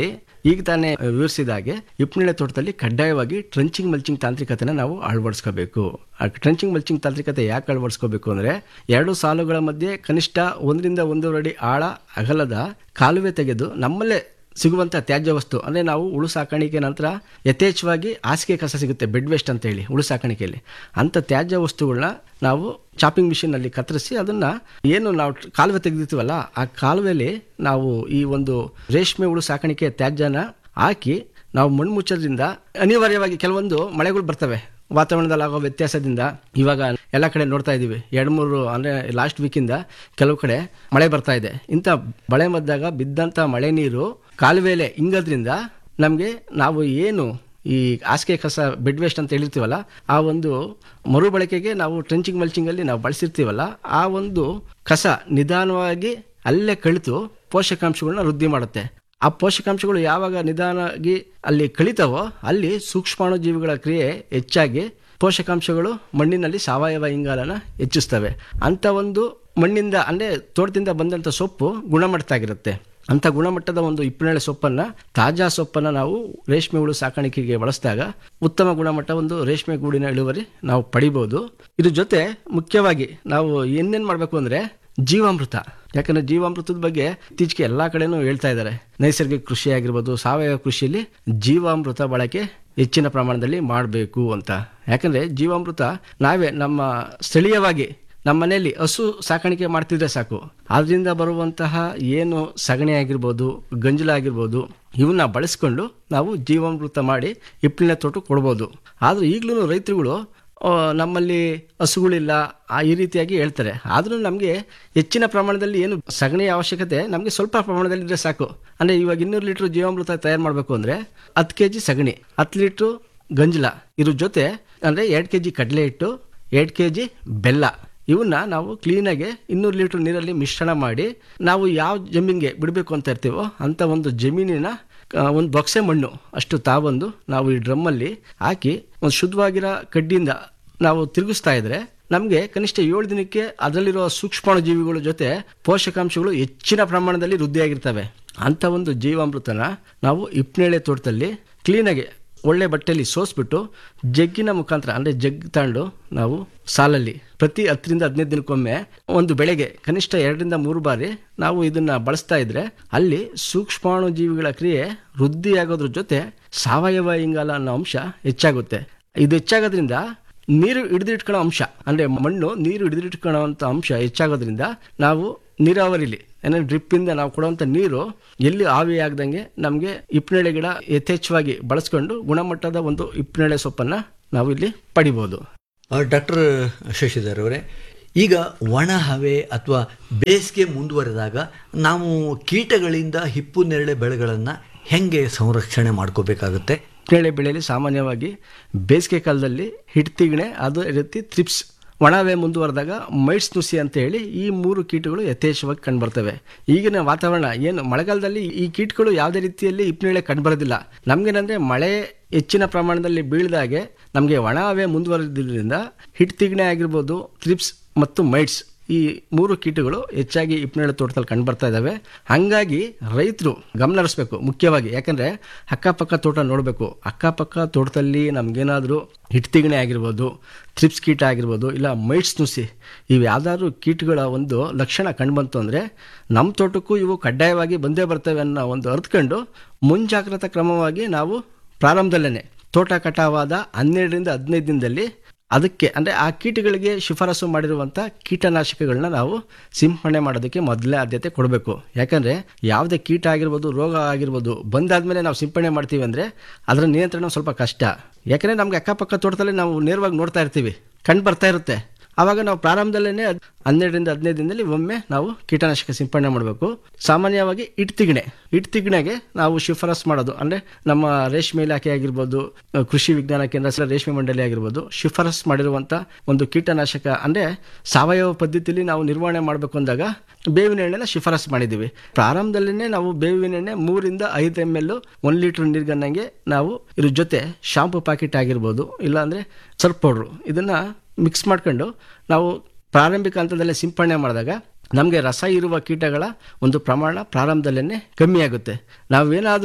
ಈಗ ತಾನೇ ವಿವರಿಸಿದ ಹಾಗೆ ಹಿಪ್ಪನೇರಳೆ ತೋಟದಲ್ಲಿ ಕಡ್ಡಾಯವಾಗಿ ಟ್ರಂಚಿಂಗ್ ಮಲ್ಚಿಂಗ್ ತಾಂತ್ರಿಕತೆನ ನಾವು ಅಳವಡಿಸ್ಕೋಬೇಕು. ಆ ಟ್ರಂಚಿಂಗ್ ಮಲ್ಚಿಂಗ್ ತಾಂತ್ರಿಕತೆ ಯಾಕೆ ಅಳವಡಿಸ್ಕೋಬೇಕು ಅಂದ್ರೆ ಎರಡು ಸಾಲುಗಳ ಮಧ್ಯೆ ಕನಿಷ್ಠ ಒಂದರಿಂದ ಒಂದೂವರೆ ಅಡಿ ಆಳ ಅಗಲದ ಕಾಲುವೆ ತೆಗೆದು ನಮ್ಮಲ್ಲೇ ಸಿಗುವಂಥ ತ್ಯಾಜ್ಯ ವಸ್ತು ಅಂದರೆ ನಾವು ಉಳು ಸಾಕಾಣಿಕೆ ನಂತರ ಯಥೇಚ್ಛವಾಗಿ ಹಾಸಿಗೆ ಕಸ ಸಿಗುತ್ತೆ, ಬೆಡ್ ವೇಸ್ಟ್ ಅಂತ ಹೇಳಿ ಉಳು ಸಾಕಾಣಿಕೆಯಲ್ಲಿ, ಅಂಥ ತ್ಯಾಜ್ಯ ವಸ್ತುಗಳನ್ನ ನಾವು ಚಾಪಿಂಗ್ ಮಿಷಿನಲ್ಲಿ ಕತ್ತರಿಸಿ ಅದನ್ನು ಏನು ನಾವು ಕಾಲುವೆ ತೆಗೆದಿರ್ತೀವಲ್ಲ ಆ ಕಾಲುವೆಯಲ್ಲಿ ನಾವು ಈ ಒಂದು ರೇಷ್ಮೆ ಉಳು ಸಾಕಾಣಿಕೆ ತ್ಯಾಜ್ಯನ ಹಾಕಿ ನಾವು ಮಣ್ಣು ಮುಚ್ಚೋದ್ರಿಂದ ಅನಿವಾರ್ಯವಾಗಿ ಕೆಲವೊಂದು ಮಳೆಗಳು ಬರ್ತವೆ. ವಾತಾವರಣದಲ್ಲಿ ಆಗೋ ವ್ಯತ್ಯಾಸದಿಂದ ಇವಾಗ ಎಲ್ಲ ಕಡೆ ನೋಡ್ತಾ ಇದ್ದೀವಿ, ಎರಡು ಮೂರು ಅಂದರೆ ಲಾಸ್ಟ್ ವೀಕಿಂದ ಕೆಲವು ಕಡೆ ಮಳೆ ಬರ್ತಾ ಇದೆ. ಇಂಥ ಮಳೆ ಬಂದಾಗ ಬಿದ್ದಂಥ ಮಳೆ ನೀರು ಕಾಲುವೆಲೆ ಇಂಗೋದ್ರಿಂದ ನಮಗೆ ನಾವು ಏನು ಈ ಹಾಸಿಗೆ ಕಸ ಬೆಡ್ ವೇಸ್ಟ್ ಅಂತ ಹೇಳಿರ್ತೀವಲ್ಲ ಆ ಒಂದು ಮರುಬಳಕೆಗೆ ನಾವು ಟ್ರೆಂಚಿಂಗ್ ಮಲ್ಚಿಂಗಲ್ಲಿ ನಾವು ಬಳಸಿರ್ತೀವಲ್ಲ ಆ ಒಂದು ಕಸ ನಿಧಾನವಾಗಿ ಅಲ್ಲೇ ಕಳಿತು ಪೋಷಕಾಂಶಗಳನ್ನ ವೃದ್ಧಿ ಮಾಡುತ್ತೆ. ಆ ಪೋಷಕಾಂಶಗಳು ಯಾವಾಗ ನಿಧಾನವಾಗಿ ಅಲ್ಲಿ ಕಳಿತಾವೋ ಅಲ್ಲಿ ಸೂಕ್ಷ್ಮಾಣು ಜೀವಿಗಳ ಕ್ರಿಯೆ ಹೆಚ್ಚಾಗಿ ಪೋಷಕಾಂಶಗಳು ಮಣ್ಣಿನಲ್ಲಿ ಸಾವಯವ ಇಂಗಾಲನ ಹೆಚ್ಚಿಸ್ತವೆ. ಅಂಥ ಒಂದು ಮಣ್ಣಿಂದ ಅಂದರೆ ತೋಟದಿಂದ ಬಂದಂಥ ಸೊಪ್ಪು ಗುಣಮಟ್ಟದಾಗಿರುತ್ತೆ. ಅಂಥ ಗುಣಮಟ್ಟದ ಒಂದು ಹಿಪ್ಪನೇರಳೆ ಸೊಪ್ಪನ್ನು ತಾಜಾ ಸೊಪ್ಪನ್ನು ನಾವು ರೇಷ್ಮೆ ಹುಳು ಸಾಕಾಣಿಕೆಗೆ ಬಳಸಿದಾಗ ಉತ್ತಮ ಗುಣಮಟ್ಟ ಒಂದು ರೇಷ್ಮೆ ಗೂಡಿನ ಇಳುವರಿ ನಾವು ಪಡಿಬೋದು. ಇದ್ರ ಜೊತೆ ಮುಖ್ಯವಾಗಿ ನಾವು ಏನೇನು ಮಾಡಬೇಕು ಅಂದರೆ ಜೀವಾಮೃತ. ಯಾಕಂದರೆ ಜೀವಾಮೃತದ ಬಗ್ಗೆ ಇತ್ತೀಚೆಗೆ ಎಲ್ಲ ಕಡೆನೂ ಹೇಳ್ತಾ ಇದ್ದಾರೆ. ನೈಸರ್ಗಿಕ ಕೃಷಿ ಆಗಿರ್ಬೋದು, ಸಾವಯವ ಕೃಷಿಯಲ್ಲಿ ಜೀವಾಮೃತ ಬಳಕೆ ಹೆಚ್ಚಿನ ಪ್ರಮಾಣದಲ್ಲಿ ಮಾಡಬೇಕು ಅಂತ. ಯಾಕಂದರೆ ಜೀವಾಮೃತ ನಾವೇ ನಮ್ಮ ಸ್ಥಳೀಯವಾಗಿ ನಮ್ಮ ಮನೆಯಲ್ಲಿ ಹಸು ಸಾಕಾಣಿಕೆ ಮಾಡ್ತಿದ್ರೆ ಸಾಕು, ಅದರಿಂದ ಬರುವಂತಹ ಏನು ಸಗಣಿ ಆಗಿರ್ಬೋದು, ಗಂಜಲ ಆಗಿರ್ಬೋದು, ಇವನ್ನ ಬಳಸ್ಕೊಂಡು ನಾವು ಜೀವಾಮೃತ ಮಾಡಿ ಹಿಪ್ಪನೇರಳೆ ತೋಟಕ್ಕೆ ಕೊಡ್ಬೋದು. ಆದರೂ ಈಗಲೂ ರೈತರುಗಳು ನಮ್ಮಲ್ಲಿ ಹಸುಗಳಿಲ್ಲ ಈ ರೀತಿಯಾಗಿ ಹೇಳ್ತಾರೆ. ಆದರೂ ನಮಗೆ ಹೆಚ್ಚಿನ ಪ್ರಮಾಣದಲ್ಲಿ ಏನು ಸಗಣಿ ಅವಶ್ಯಕತೆ ನಮಗೆ ಸ್ವಲ್ಪ ಪ್ರಮಾಣದಲ್ಲಿದ್ದರೆ ಸಾಕು. ಅಂದರೆ ಇವಾಗ ಇನ್ನೂರು ಲೀಟ್ರ್ ಜೀವಾಮೃತ ತಯಾರು ಮಾಡಬೇಕು ಅಂದರೆ ಹತ್ತು ಕೆ ಜಿ ಸಗಣಿ, ಹತ್ತು ಲೀಟ್ರು ಗಂಜಲ, ಇದ್ರ ಜೊತೆ ಅಂದರೆ ಎರಡು ಕೆ ಜಿ ಕಡಲೆ ಹಿಟ್ಟು, ಎರಡು ಕೆ ಜಿ ಬೆಲ್ಲ, ಇವನ್ನ ನಾವು ಕ್ಲೀನಾಗಿ ಇನ್ನೂರು ಲೀಟ್ರ್ ನೀರಲ್ಲಿ ಮಿಶ್ರಣ ಮಾಡಿ ನಾವು ಯಾವ ಜಮೀನಿಗೆ ಬಿಡಬೇಕು ಅಂತ ಇರ್ತೀವೋ ಅಂಥ ಒಂದು ಜಮೀನಿನ ಒಂದು ಬೊಕ್ಸೆ ಮಣ್ಣು ಅಷ್ಟು ತಾವೊಂದು ನಾವು ಈ ಡ್ರಮ್ಮಲ್ಲಿ ಹಾಕಿ ಒಂದು ಶುದ್ಧವಾಗಿರೋ ಕಡ್ಡಿಯಿಂದ ನಾವು ತಿರುಗಿಸ್ತಾ ಇದ್ರೆ ನಮಗೆ ಕನಿಷ್ಠ ಏಳು ದಿನಕ್ಕೆ ಅದರಲ್ಲಿರೋ ಸೂಕ್ಷ್ಮಾಣು ಜೀವಿಗಳ ಜೊತೆ ಪೋಷಕಾಂಶಗಳು ಹೆಚ್ಚಿನ ಪ್ರಮಾಣದಲ್ಲಿ ವೃದ್ಧಿಯಾಗಿರ್ತವೆ. ಅಂಥ ಒಂದು ಜೀವಾಮೃತನ ನಾವು ಹಿಪ್ಪನೇರಳೆ ತೋಟದಲ್ಲಿ ಕ್ಲೀನಾಗಿ ಒಳ್ಳೆ ಬಟ್ಟೆಯಲ್ಲಿ ಸೋಸ್ಬಿಟ್ಟು ಜಗ್ಗಿನ ಮುಖಾಂತರ ಅಂದರೆ ಜಗ್ ತಗೊಂಡು ನಾವು ಸಾಲಲ್ಲಿ ಪ್ರತಿ ಹತ್ತರಿಂದ ಹದಿನೈದು ದಿನಕ್ಕೊಮ್ಮೆ ಒಂದು ಬೆಳೆಗೆ ಕನಿಷ್ಠ ಎರಡರಿಂದ ಮೂರು ಬಾರಿ ನಾವು ಇದನ್ನು ಬಳಸ್ತಾ ಇದ್ರೆ ಅಲ್ಲಿ ಸೂಕ್ಷ್ಮಾಣು ಜೀವಿಗಳ ಕ್ರಿಯೆ ವೃದ್ಧಿಯಾಗೋದ್ರ ಜೊತೆ ಸಾವಯವ ಇಂಗಾಲ ಅನ್ನೋ ಅಂಶ ಹೆಚ್ಚಾಗುತ್ತೆ. ಇದು ಹೆಚ್ಚಾಗೋದ್ರಿಂದ ನೀರು ಹಿಡಿದಿಟ್ಕೊಳ್ಳೋ ಅಂಶ ಅಂದರೆ ಮಣ್ಣು ನೀರು ಹಿಡಿದಿಟ್ಕೊಳ್ಳೋವಂಥ ಅಂಶ ಹೆಚ್ಚಾಗೋದ್ರಿಂದ ನಾವು ನೀರಾವರಿಲಿ ಏನೋ ಡ್ರಿಪ್ಪಿಂದ ನಾವು ಕೊಡುವಂಥ ನೀರು ಎಲ್ಲಿ ಆವಿಯಾಗ್ದಂಗೆ ನಮಗೆ ಹಿಪ್ಪನೇರಳೆ ಗಿಡ ಯಥೇಚ್ಛವಾಗಿ ಬಳಸ್ಕೊಂಡು ಗುಣಮಟ್ಟದ ಒಂದು ಹಿಪ್ಪನೇರಳೆ ಸೊಪ್ಪನ್ನು ನಾವು ಇಲ್ಲಿ ಪಡಿಬೋದು. ಡಾಕ್ಟರ್ ಶಶಿಧರ್ ಅವರೇ, ಈಗ ಒಣ ಹವೆ ಅಥವಾ ಬೇಸಿಗೆ ಮುಂದುವರೆದಾಗ ನಾವು ಕೀಟಗಳಿಂದ ಹಿಪ್ಪನೇರಳೆ ಬೆಳೆಗಳನ್ನು ಹೆಂಗೆ ಸಂರಕ್ಷಣೆ ಮಾಡ್ಕೋಬೇಕಾಗುತ್ತೆ? ಹಿಪ್ಪನೇರಳೆ ಬೆಳೆಯಲ್ಲಿ ಸಾಮಾನ್ಯವಾಗಿ ಬೇಸಿಗೆ ಕಾಲದಲ್ಲಿ ಹಿಡ್ತಿಗಣೆ, ಅದು ರೀತಿ ಥ್ರಿಪ್ಸ್, ಒಣವೆ ಮುಂದುವರೆದಾಗ ಮೈಟ್ಸ್ ನುಸಿ ಅಂತ ಹೇಳಿ ಈ ಮೂರು ಕೀಟಗಳು ಯಥೇಚ್ಛವಾಗಿ ಕಂಡುಬರ್ತವೆ. ಈಗಿನ ವಾತಾವರಣ ಏನು ಮಳೆಗಾಲದಲ್ಲಿ ಈ ಕೀಟಗಳು ಯಾವುದೇ ರೀತಿಯಲ್ಲಿ ಹಿಪ್ಪನೇರಳೆ ಕಂಡುಬರೋದಿಲ್ಲ. ನಮಗೇನಂದರೆ ಮಳೆ ಹೆಚ್ಚಿನ ಪ್ರಮಾಣದಲ್ಲಿ ಬೀಳಿದಾಗೆ ನಮಗೆ ಒಣ ಹವೆ ಮುಂದುವರೆದ್ರಿಂದ ಹಿಡ್ತಿಗಣೆ ಆಗಿರ್ಬೋದು, ಥ್ರಿಪ್ಸ್ ಮತ್ತು ಮೈಟ್ಸ್ ಈ ಮೂರು ಕೀಟಗಳು ಹೆಚ್ಚಾಗಿ ಹಿಪ್ಪನೇರಳೆ ತೋಟದಲ್ಲಿ ಕಂಡು ಬರ್ತಾ ಇದ್ದಾವೆ. ಹಾಗಾಗಿ ರೈತರು ಗಮನ ಹರಿಸ್ಬೇಕು ಮುಖ್ಯವಾಗಿ. ಯಾಕಂದರೆ ಅಕ್ಕಪಕ್ಕ ತೋಟ ನೋಡಬೇಕು. ಅಕ್ಕಪಕ್ಕ ತೋಟದಲ್ಲಿ ನಮಗೇನಾದರೂ ಹಿಡ್ತಿಗಣೆ ಆಗಿರ್ಬೋದು, ಥ್ರಿಪ್ಸ್ ಕೀಟ ಆಗಿರ್ಬೋದು, ಇಲ್ಲ ಮೈಟ್ಸ್ ನುಸಿ, ಇವು ಯಾವ್ದಾದ್ರು ಕೀಟಗಳ ಒಂದು ಲಕ್ಷಣ ಕಂಡುಬಂತು ಅಂದರೆ ನಮ್ಮ ತೋಟಕ್ಕೂ ಇವು ಕಡ್ಡಾಯವಾಗಿ ಬಂದೇ ಬರ್ತವೆ ಅನ್ನೋ ಒಂದು ಅರ್ಥಕೊಂಡು ಮುಂಜಾಗ್ರತಾ ಕ್ರಮವಾಗಿ ನಾವು ಪ್ರಾರಂಭದಲ್ಲೇ ತೋಟ ಕಟಾವಾದ ಹನ್ನೆರಡರಿಂದ ಹದಿನೈದು ದಿನದಲ್ಲಿ ಅದಕ್ಕೆ ಅಂದರೆ ಆ ಕೀಟಗಳಿಗೆ ಶಿಫಾರಸು ಮಾಡಿರುವಂಥ ಕೀಟನಾಶಕಗಳನ್ನ ನಾವು ಸಿಂಪಡಣೆ ಮಾಡೋದಕ್ಕೆ ಮೊದಲೇ ಆದ್ಯತೆ ಕೊಡಬೇಕು. ಯಾಕಂದರೆ ಯಾವುದೇ ಕೀಟ ಆಗಿರ್ಬೋದು, ರೋಗ ಆಗಿರ್ಬೋದು ಬಂದಾದಮೇಲೆ ನಾವು ಸಿಂಪಡಣೆ ಮಾಡ್ತೀವಿ ಅಂದರೆ ಅದರ ನಿಯಂತ್ರಣ ಸ್ವಲ್ಪ ಕಷ್ಟ. ಯಾಕಂದರೆ ನಮಗೆ ಅಕ್ಕಪಕ್ಕ ತೋಟದಲ್ಲಿ ನಾವು ನೇರವಾಗಿ ನೋಡ್ತಾ ಇರ್ತೀವಿ, ಕಂಡು ಬರ್ತಾ ಇರುತ್ತೆ. ಆವಾಗ ನಾವು ಪ್ರಾರಂಭದಲ್ಲೇ ಹನ್ನೆರಡರಿಂದ ಹದಿನೈದು ದಿನದಲ್ಲಿ ಒಮ್ಮೆ ನಾವು ಕೀಟನಾಶಕ ಸಿಂಪಡಣೆ ಮಾಡಬೇಕು. ಸಾಮಾನ್ಯವಾಗಿ ಇಟ್ತಿಗಣೆ ಇಟ್ತಿಗಣೆಗೆ ನಾವು ಶಿಫಾರಸ್ ಮಾಡೋದು ಅಂದರೆ ನಮ್ಮ ರೇಷ್ಮೆ ಇಲಾಖೆ ಆಗಿರ್ಬೋದು, ಕೃಷಿ ವಿಜ್ಞಾನ ಕೇಂದ್ರ, ರೇಷ್ಮೆ ಮಂಡಳಿ ಆಗಿರ್ಬೋದು ಶಿಫಾರಸ್ ಮಾಡಿರುವಂಥ ಒಂದು ಕೀಟನಾಶಕ ಅಂದರೆ ಸಾವಯವ ಪದ್ಧತಿಯಲ್ಲಿ ನಾವು ನಿರ್ವಹಣೆ ಮಾಡಬೇಕು ಅಂದಾಗ ಬೇವಿನ ಎಣ್ಣೆನ ಶಿಫಾರಸ್ ಮಾಡಿದ್ದೀವಿ. ಪ್ರಾರಂಭದಲ್ಲೇ ನಾವು ಬೇವಿನ ಎಣ್ಣೆ ಮೂರಿಂದ ಐದು ಎಮ್ ಎಲ್ ಒಂದು ಲೀಟ್ರ್ ನೀರ್ಗನ್ನಂಗೆ ನಾವು ಇದ್ರ ಜೊತೆ ಶಾಂಪು ಪ್ಯಾಕೆಟ್ ಆಗಿರ್ಬೋದು, ಇಲ್ಲಾಂದರೆ ಸರ್ಫ್ ಪೌಡ್ರು ಇದನ್ನು ಮಿಕ್ಸ್ ಮಾಡ್ಕೊಂಡು ನಾವು ಪ್ರಾರಂಭಿಕ ಹಂತದಲ್ಲೇ ಸಿಂಪಡಣೆ ಮಾಡಿದಾಗ ನಮಗೆ ರಸ ಇರುವ ಕೀಟಗಳ ಒಂದು ಪ್ರಮಾಣ ಪ್ರಾರಂಭದಲ್ಲೇ ಕಮ್ಮಿ ಆಗುತ್ತೆ. ನಾವೇನಾದರೂ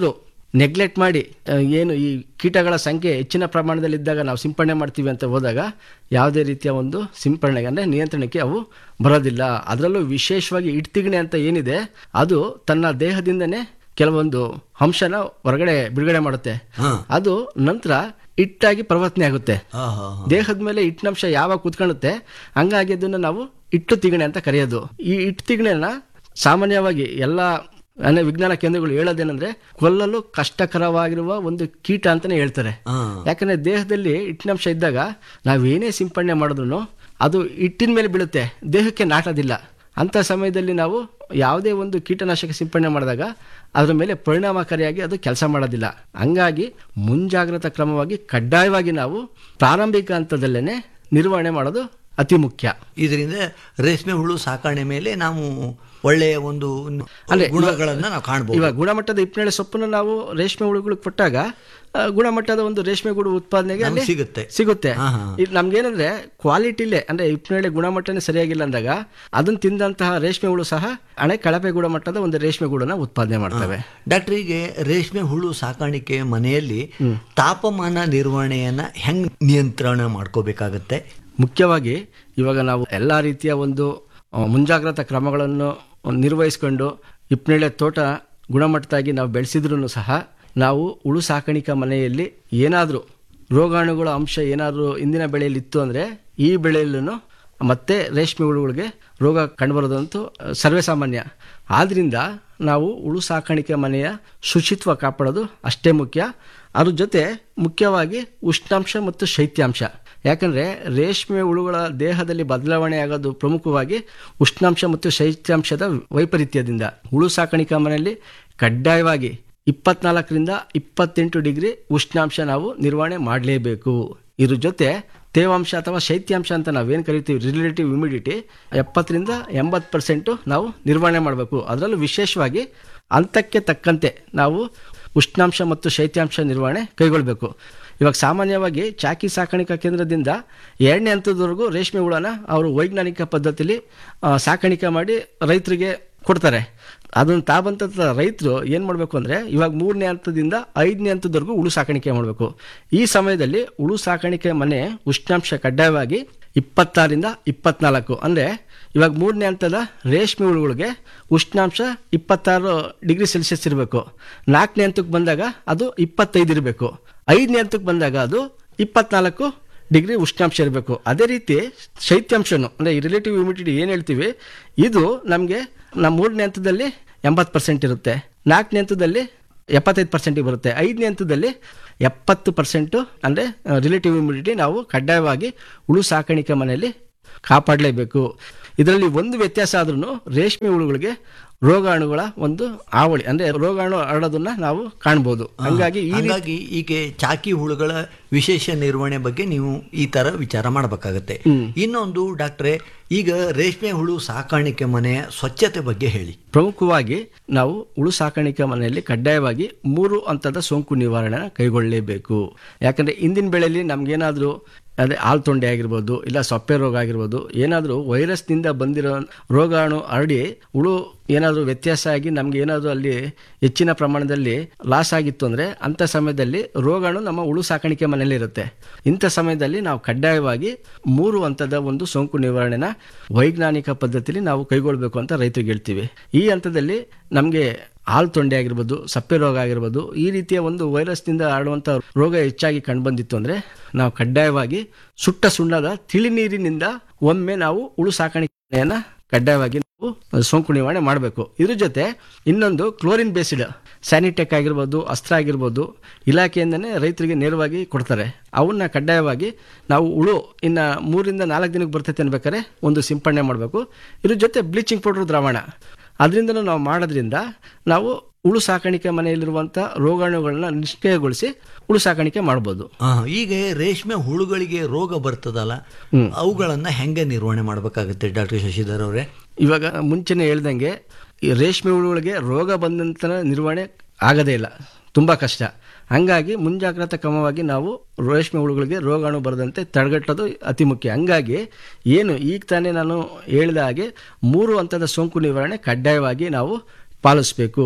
ನೆಗ್ಲೆಕ್ಟ್ ಮಾಡಿ ಆ, ಏನು ಈ ಕೀಟಗಳ ಸಂಖ್ಯೆ ಹೆಚ್ಚಿನ ಪ್ರಮಾಣದಲ್ಲಿದ್ದಾಗ ನಾವು ಸಿಂಪಡಣೆ ಮಾಡ್ತೀವಿ ಅಂತ ಹೋದಾಗ ಯಾವುದೇ ರೀತಿಯ ಒಂದು ಸಿಂಪಡಣೆಗೆ ಅಂದರೆ ನಿಯಂತ್ರಣಕ್ಕೆ ಅವು ಬರೋದಿಲ್ಲ. ಅದರಲ್ಲೂ ವಿಶೇಷವಾಗಿ ಇಡ್ತಿಗಣೆ ಅಂತ ಏನಿದೆ ಅದು ತನ್ನ ದೇಹದಿಂದನೇ ಕೆಲವೊಂದು ಅಂಶನ ಹೊರಗಡೆ ಬಿಡುಗಡೆ ಮಾಡುತ್ತೆ. ಅದು ನಂತರ ಹಿಟ್ಟಾಗಿ ಪರಿವರ್ತನೆ ಆಗುತ್ತೆ. ದೇಹದ ಮೇಲೆ ಹಿಟ್ಟಿನಂಶ ಯಾವಾಗ ಕೂತ್ಕೊಳ್ಳುತ್ತೆ ಹಂಗಾಗಿ ಅದನ್ನು ನಾವು ಹಿಟ್ಟು ತಿಗಣೆ ಅಂತ ಕರೆಯೋದು. ಈ ಹಿಟ್ಟು ತಿಗಣೆನ ಸಾಮಾನ್ಯವಾಗಿ ಎಲ್ಲ ಅಂದರೆ ವಿಜ್ಞಾನ ಕೇಂದ್ರಗಳು ಹೇಳೋದೇನೆಂದ್ರೆ ಕೊಲ್ಲಲು ಕಷ್ಟಕರವಾಗಿರುವ ಒಂದು ಕೀಟ ಅಂತಾನೆ ಹೇಳ್ತಾರೆ. ಯಾಕಂದ್ರೆ ದೇಹದಲ್ಲಿ ಹಿಟ್ಟಿನಂಶ ಇದ್ದಾಗ ನಾವೇನೇ ಸಿಂಪಡಣೆ ಮಾಡಿದ್ರು ಅದು ಹಿಟ್ಟಿನ ಮೇಲೆ ಬೀಳುತ್ತೆ, ದೇಹಕ್ಕೆ ನಾಟೋದಿಲ್ಲ. ಅಂಥ ಸಮಯದಲ್ಲಿ ನಾವು ಯಾವುದೇ ಒಂದು ಕೀಟನಾಶಕ ಸಿಂಪಡಣೆ ಮಾಡಿದಾಗ ಅದರ ಮೇಲೆ ಪರಿಣಾಮಕಾರಿಯಾಗಿ ಅದು ಕೆಲಸ ಮಾಡೋದಿಲ್ಲ. ಹಂಗಾಗಿ ಮುಂಜಾಗ್ರತಾ ಕ್ರಮವಾಗಿ ಕಡ್ಡಾಯವಾಗಿ ನಾವು ಪ್ರಾರಂಭಿಕ ಹಂತದಲ್ಲೇ ನಿರ್ವಹಣೆ ಮಾಡೋದು ಅತಿ ಮುಖ್ಯ. ಇದರಿಂದ ರೇಷ್ಮೆ ಹುಳು ಸಾಕಣೆ ಮೇಲೆ ನಾವು ಒಳ್ಳೆಯ ಒಂದು ಗುಣಗಳನ್ನು ನಾವು ಕಾಣಬಹುದು. ಇವಾಗ ಗುಣಮಟ್ಟದ ಹಿಪ್ಪನೇಳೆ ಸೊಪ್ಪನ್ನು ನಾವು ರೇಷ್ಮೆ ಹುಳುಗಳಿಗೆ ಕೊಟ್ಟಾಗ ಗುಣಮಟ್ಟದ ಒಂದು ರೇಷ್ಮೆ ಗೂಡು ಉತ್ಪಾದನೆಗೆ ಅಲ್ಲಿ ಸಿಗುತ್ತೆ ಸಿಗುತ್ತೆ ಇದು ನಮ್ಗೇನಂದ್ರೆ ಕ್ವಾಲಿಟಿಲೇ ಅಂದ್ರೆ ಹಿಪ್ಪನೇಳೆ ಗುಣಮಟ್ಟನೇ ಸರಿಯಾಗಿಲ್ಲ ಅಂದಾಗ ಅದನ್ನ ತಿಂದಂತಹ ರೇಷ್ಮೆ ಹುಳು ಸಹ ಹಣೆ ಕಳಪೆ ಗುಣಮಟ್ಟದ ಒಂದು ರೇಷ್ಮೆ ಗೂಡನ್ನ ಉತ್ಪಾದನೆ ಮಾಡ್ತವೆ. ಡಾಕ್ಟರ್, ಈಗ ರೇಷ್ಮೆ ಹುಳು ಸಾಕಾಣಿಕೆ ಮನೆಯಲ್ಲಿ ತಾಪಮಾನ ನಿರ್ವಹಣೆಯನ್ನ ಹೆಂಗ್ ನಿಯಂತ್ರಣ ಮಾಡ್ಕೋಬೇಕಾಗತ್ತೆ? ಮುಖ್ಯವಾಗಿ ಇವಾಗ ನಾವು ಎಲ್ಲ ರೀತಿಯ ಒಂದು ಮುಂಜಾಗ್ರತಾ ಕ್ರಮಗಳನ್ನು ನಿರ್ವಹಿಸಿಕೊಂಡು ಹಿಪ್ಪನೇಳೆ ತೋಟ ಗುಣಮಟ್ಟದಾಗಿ ನಾವು ಬೆಳೆಸಿದ್ರೂ ಸಹ ನಾವು ಹುಳು ಸಾಕಾಣಿಕಾ ಮನೆಯಲ್ಲಿ ಏನಾದರೂ ರೋಗಾಣುಗಳ ಅಂಶ ಏನಾದರೂ ಇಂದಿನ ಬೆಳೆಯಲ್ಲಿ ಇತ್ತು ಅಂದರೆ ಈ ಬೆಳೆಯಲ್ಲೂ ಮತ್ತೆ ರೇಷ್ಮೆ ಹುಳುಗಳಿಗೆ ರೋಗ ಕಂಡುಬರೋದಂತೂ ಸರ್ವೇ ಸಾಮಾನ್ಯ. ಆದ್ದರಿಂದ ನಾವು ಹುಳು ಸಾಕಾಣಿಕೆ ಮನೆಯ ಶುಚಿತ್ವ ಕಾಪಾಡೋದು ಅಷ್ಟೇ ಮುಖ್ಯ. ಅದ್ರ ಜೊತೆ ಮುಖ್ಯವಾಗಿ ಉಷ್ಣಾಂಶ ಮತ್ತು ಶೈತ್ಯಾಂಶ. ಯಾಕಂದರೆ ರೇಷ್ಮೆ ಹುಳುಗಳ ದೇಹದಲ್ಲಿ ಬದಲಾವಣೆ ಆಗೋದು ಪ್ರಮುಖವಾಗಿ ಉಷ್ಣಾಂಶ ಮತ್ತು ಶೈತ್ಯಾಂಶದ ವೈಪರೀತ್ಯದಿಂದ. ಹುಳು ಸಾಕಾಣಿಕಾ ಮನೆಯಲ್ಲಿ ಕಡ್ಡಾಯವಾಗಿ ಇಪ್ಪತ್ನಾಲ್ಕರಿಂದ ಇಪ್ಪತ್ತೆಂಟು ಡಿಗ್ರಿ ಉಷ್ಣಾಂಶ ನಾವು ನಿರ್ವಹಣೆ ಮಾಡಲೇಬೇಕು. ಇದ್ರ ಜೊತೆ ತೇವಾಂಶ ಅಥವಾ ಶೈತ್ಯಾಂಶ ಅಂತ ನಾವೇನು ಕರಿತೀವಿ ರಿಲೇಟಿವ್ ಹ್ಯೂಮಿಡಿಟಿ ಎಪ್ಪತ್ತರಿಂದ ಎಂಬತ್ತು ಪರ್ಸೆಂಟು ನಾವು ನಿರ್ವಹಣೆ ಮಾಡಬೇಕು. ಅದರಲ್ಲೂ ವಿಶೇಷವಾಗಿ ಹಂತಕ್ಕೆ ತಕ್ಕಂತೆ ನಾವು ಉಷ್ಣಾಂಶ ಮತ್ತು ಶೈತ್ಯಾಂಶ ನಿರ್ವಹಣೆ ಕೈಗೊಳ್ಳಬೇಕು. ಇವಾಗ ಸಾಮಾನ್ಯವಾಗಿ ಚಾಕಿ ಸಾಕಾಣಿಕಾ ಕೇಂದ್ರದಿಂದ ಎರಡನೇ ಹಂತದವರೆಗೂ ರೇಷ್ಮೆ ಹುಳನ ಅವರು ವೈಜ್ಞಾನಿಕ ಪದ್ಧತಿಲಿ ಸಾಕಾಣಿಕೆ ಮಾಡಿ ರೈತರಿಗೆ ಕೊಡ್ತಾರೆ. ಅದನ್ನು ತಾಬಂತ ರೈತರು ಏನು ಮಾಡಬೇಕು ಅಂದರೆ ಇವಾಗ ಮೂರನೇ ಹಂತದಿಂದ ಐದನೇ ಹಂತದವರೆಗೂ ಹುಳು ಸಾಕಾಣಿಕೆ ಮಾಡಬೇಕು. ಈ ಸಮಯದಲ್ಲಿ ಹುಳು ಸಾಕಾಣಿಕೆ ಮನೆ ಉಷ್ಣಾಂಶ ಕಡ್ಡಾಯವಾಗಿ ಇಪ್ಪತ್ತಾರರಿಂದ ಇಪ್ಪತ್ನಾಲ್ಕು ಅಂದರೆ ಇವಾಗ ಮೂರನೇ ಹಂತದ ರೇಷ್ಮೆ ಹುಳುಗಳಿಗೆ ಉಷ್ಣಾಂಶ ಇಪ್ಪತ್ತಾರು ಡಿಗ್ರಿ ಸೆಲ್ಸಿಯಸ್ ಇರಬೇಕು. ನಾಲ್ಕನೇ ಹಂತಕ್ಕೆ ಬಂದಾಗ ಅದು ಇಪ್ಪತ್ತೈದು ಇರಬೇಕು. ಐದನೇ ಹಂತಕ್ಕೆ ಬಂದಾಗ ಅದು ಇಪ್ಪತ್ನಾಲ್ಕು ಡಿಗ್ರಿ ಉಷ್ಣಾಂಶ ಇರಬೇಕು. ಅದೇ ರೀತಿ ಶೈತ್ಯಾಂಶನು ಅಂದರೆ ಈ ರಿಲೇಟಿವ್ ಹ್ಯೂಮಿಡಿಟಿ ಏನು ಹೇಳ್ತೀವಿ ಇದು ನಮಗೆ ನಮ್ಮ ಮೂರನೇ ಹಂತದಲ್ಲಿ ಎಂಬತ್ತು ಪರ್ಸೆಂಟ್ ಇರುತ್ತೆ, ನಾಲ್ಕನೇ ಹಂತದಲ್ಲಿ ಎಪ್ಪತ್ತೈದು ಪರ್ಸೆಂಟಿಗೆ ಬರುತ್ತೆ, ಐದನೇ ಹಂತದಲ್ಲಿ ಎಪ್ಪತ್ತು ಪರ್ಸೆಂಟು ಅಂದರೆ ರಿಲೇಟಿವ್ ಹ್ಯೂಮಿಡಿಟಿ ನಾವು ಕಡ್ಡಾಯವಾಗಿ ಹುಳು ಸಾಕಾಣಿಕೆ ಮನೆಯಲ್ಲಿ ಕಾಪಾಡಲೇಬೇಕು. ಇದರಲ್ಲಿ ಒಂದು ವ್ಯತ್ಯಾಸ ಆದ್ರೂ ರೇಷ್ಮೆ ಹುಳುಗಳಿಗೆ ರೋಗಾಣುಗಳ ಒಂದು ಆವಳಿ ಅಂದ್ರೆ ರೋಗಾಣು ಹರಡೋದನ್ನ ನಾವು ಕಾಣಬಹುದು. ಹಂಗಾಗಿ ಹೀಗಾಗಿ ಈಗ ಚಾಕಿ ಹುಳುಗಳ ವಿಶೇಷ ನಿರ್ವಹಣೆ ಬಗ್ಗೆ ನೀವು ಈ ತರ ವಿಚಾರ ಮಾಡಬೇಕಾಗತ್ತೆ. ಇನ್ನೊಂದು ಡಾಕ್ಟ್ರೆ, ಈಗ ರೇಷ್ಮೆ ಹುಳು ಸಾಕಾಣಿಕೆ ಮನೆಯ ಸ್ವಚ್ಛತೆ ಬಗ್ಗೆ ಹೇಳಿ. ಪ್ರಮುಖವಾಗಿ ನಾವು ಹುಳು ಸಾಕಾಣಿಕೆ ಮನೆಯಲ್ಲಿ ಕಡ್ಡಾಯವಾಗಿ ಮೂರು ಹಂತದ ಸೋಂಕು ನಿವಾರಣೆ ಕೈಗೊಳ್ಳಲೇಬೇಕು. ಯಾಕಂದ್ರೆ ಇಂದಿನ ಬೆಳೆಯಲ್ಲಿ ನಮ್ಗೇನಾದ್ರೂ ಅದೇ ಹಾಲು ತೊಂಡೆ ಆಗಿರ್ಬೋದು ಇಲ್ಲ ಸೊಪ್ಪೆ ರೋಗ ಆಗಿರ್ಬೋದು ಏನಾದರೂ ವೈರಸ್ನಿಂದ ಬಂದಿರೋ ರೋಗಾಣು ಹರಡಿ ಹುಳು ಏನಾದರೂ ವ್ಯತ್ಯಾಸ ಆಗಿ ನಮ್ಗೆ ಏನಾದರೂ ಅಲ್ಲಿ ಹೆಚ್ಚಿನ ಪ್ರಮಾಣದಲ್ಲಿ ಲಾಸ್ ಆಗಿತ್ತು ಅಂದರೆ ಅಂಥ ಸಮಯದಲ್ಲಿ ರೋಗಾಣು ನಮ್ಮ ಹುಳು ಸಾಕಾಣಿಕೆ ಮನೆಯಲ್ಲಿ ಇರುತ್ತೆ. ಇಂಥ ಸಮಯದಲ್ಲಿ ನಾವು ಕಡ್ಡಾಯವಾಗಿ ಮೂರು ಹಂತದ ಒಂದು ಸೋಂಕು ನಿವಾರಣೆನ ವೈಜ್ಞಾನಿಕ ಪದ್ಧತಿಯಲ್ಲಿ ನಾವು ಕೈಗೊಳ್ಳಬೇಕು ಅಂತ ರೈತರಿಗೆ ಹೇಳ್ತೀವಿ. ಈ ಹಂತದಲ್ಲಿ ನಮಗೆ ಹಾಲು ತೊಂಡೆ ಆಗಿರ್ಬೋದು ಸಪ್ಪೆ ರೋಗ ಆಗಿರ್ಬೋದು ಈ ರೀತಿಯ ಒಂದು ವೈರಸ್ನಿಂದ ಹರಡುವಂಥ ರೋಗ ಹೆಚ್ಚಾಗಿ ಕಂಡುಬಂದಿತ್ತು ಅಂದರೆ ನಾವು ಕಡ್ಡಾಯವಾಗಿ ಸುಟ್ಟ ಸುಣ್ಣದ ತಿಳಿ ನೀರಿನಿಂದ ಒಮ್ಮೆ ನಾವು ಹುಳು ಸಾಕಾಣಿಕೆಯನ್ನು ಕಡ್ಡಾಯವಾಗಿ ನಾವು ಸೋಂಕು ನಿವಾರಣೆ ಮಾಡಬೇಕು. ಇದ್ರ ಜೊತೆ ಇನ್ನೊಂದು ಕ್ಲೋರಿನ್ ಬೇಸಿಡ್ ಸ್ಯಾನಿಟೆಕ್ ಆಗಿರ್ಬೋದು ಅಸ್ತ್ರ ಆಗಿರ್ಬೋದು ಇಲಾಖೆಯಿಂದನೇ ರೈತರಿಗೆ ನೇರವಾಗಿ ಕೊಡ್ತಾರೆ. ಅವನ್ನ ಕಡ್ಡಾಯವಾಗಿ ನಾವು ಹುಳು ಇನ್ನು ಮೂರಿಂದ ನಾಲ್ಕು ದಿನಕ್ಕೆ ಬರ್ತೈತೆ ಅನ್ಬೇಕಾದ್ರೆ ಒಂದು ಸಿಂಪಡಣೆ ಮಾಡಬೇಕು. ಇದ್ರ ಜೊತೆ ಬ್ಲೀಚಿಂಗ್ ಪೌಡರ್ ದ್ರಾವಣ ಅದರಿಂದ ನಾವು ಮಾಡೋದ್ರಿಂದ ನಾವು ಹುಳು ಸಾಕಾಣಿಕೆ ಮನೆಯಲ್ಲಿರುವಂಥ ರೋಗಾಣುಗಳನ್ನ ನಿಷ್ಕ್ರಿಯಗೊಳಿಸಿ ಹುಳು ಸಾಕಾಣಿಕೆ ಮಾಡ್ಬೋದು. ಈಗ ರೇಷ್ಮೆ ಹುಳುಗಳಿಗೆ ರೋಗ ಬರ್ತದಲ್ಲ, ಅವುಗಳನ್ನ ಹೆಂಗೆ ನಿರ್ವಹಣೆ ಮಾಡಬೇಕಾಗುತ್ತೆ ಡಾಕ್ಟರ್ ಶಶಿಧರ್ ಅವರೇ? ಇವಾಗ ಮುಂಚೆನೆ ಹೇಳ್ದಂಗೆ ಈ ರೇಷ್ಮೆ ಹುಳುಗಳಿಗೆ ರೋಗ ಬಂದಂತ ನಿರ್ವಹಣೆ ಆಗದೇ ಇಲ್ಲ, ತುಂಬ ಕಷ್ಟ. ಹಂಗಾಗಿ ಮುಂಜಾಗ್ರತಾ ಕ್ರಮವಾಗಿ ನಾವು ರೇಷ್ಮೆ ಹುಳುಗಳಿಗೆ ರೋಗಾಣು ಬರದಂತೆ ತಡೆಗಟ್ಟೋದು ಅತಿ ಮುಖ್ಯ. ಹಂಗಾಗಿ ಏನು ಈಗ ತಾನೇ ನಾನು ಹೇಳಿದ ಹಾಗೆ ಮೂರು ಹಂತದ ಸೋಂಕು ನಿವಾರಣೆ ಕಡ್ಡಾಯವಾಗಿ ನಾವು ಪಾಲಿಸಬೇಕು.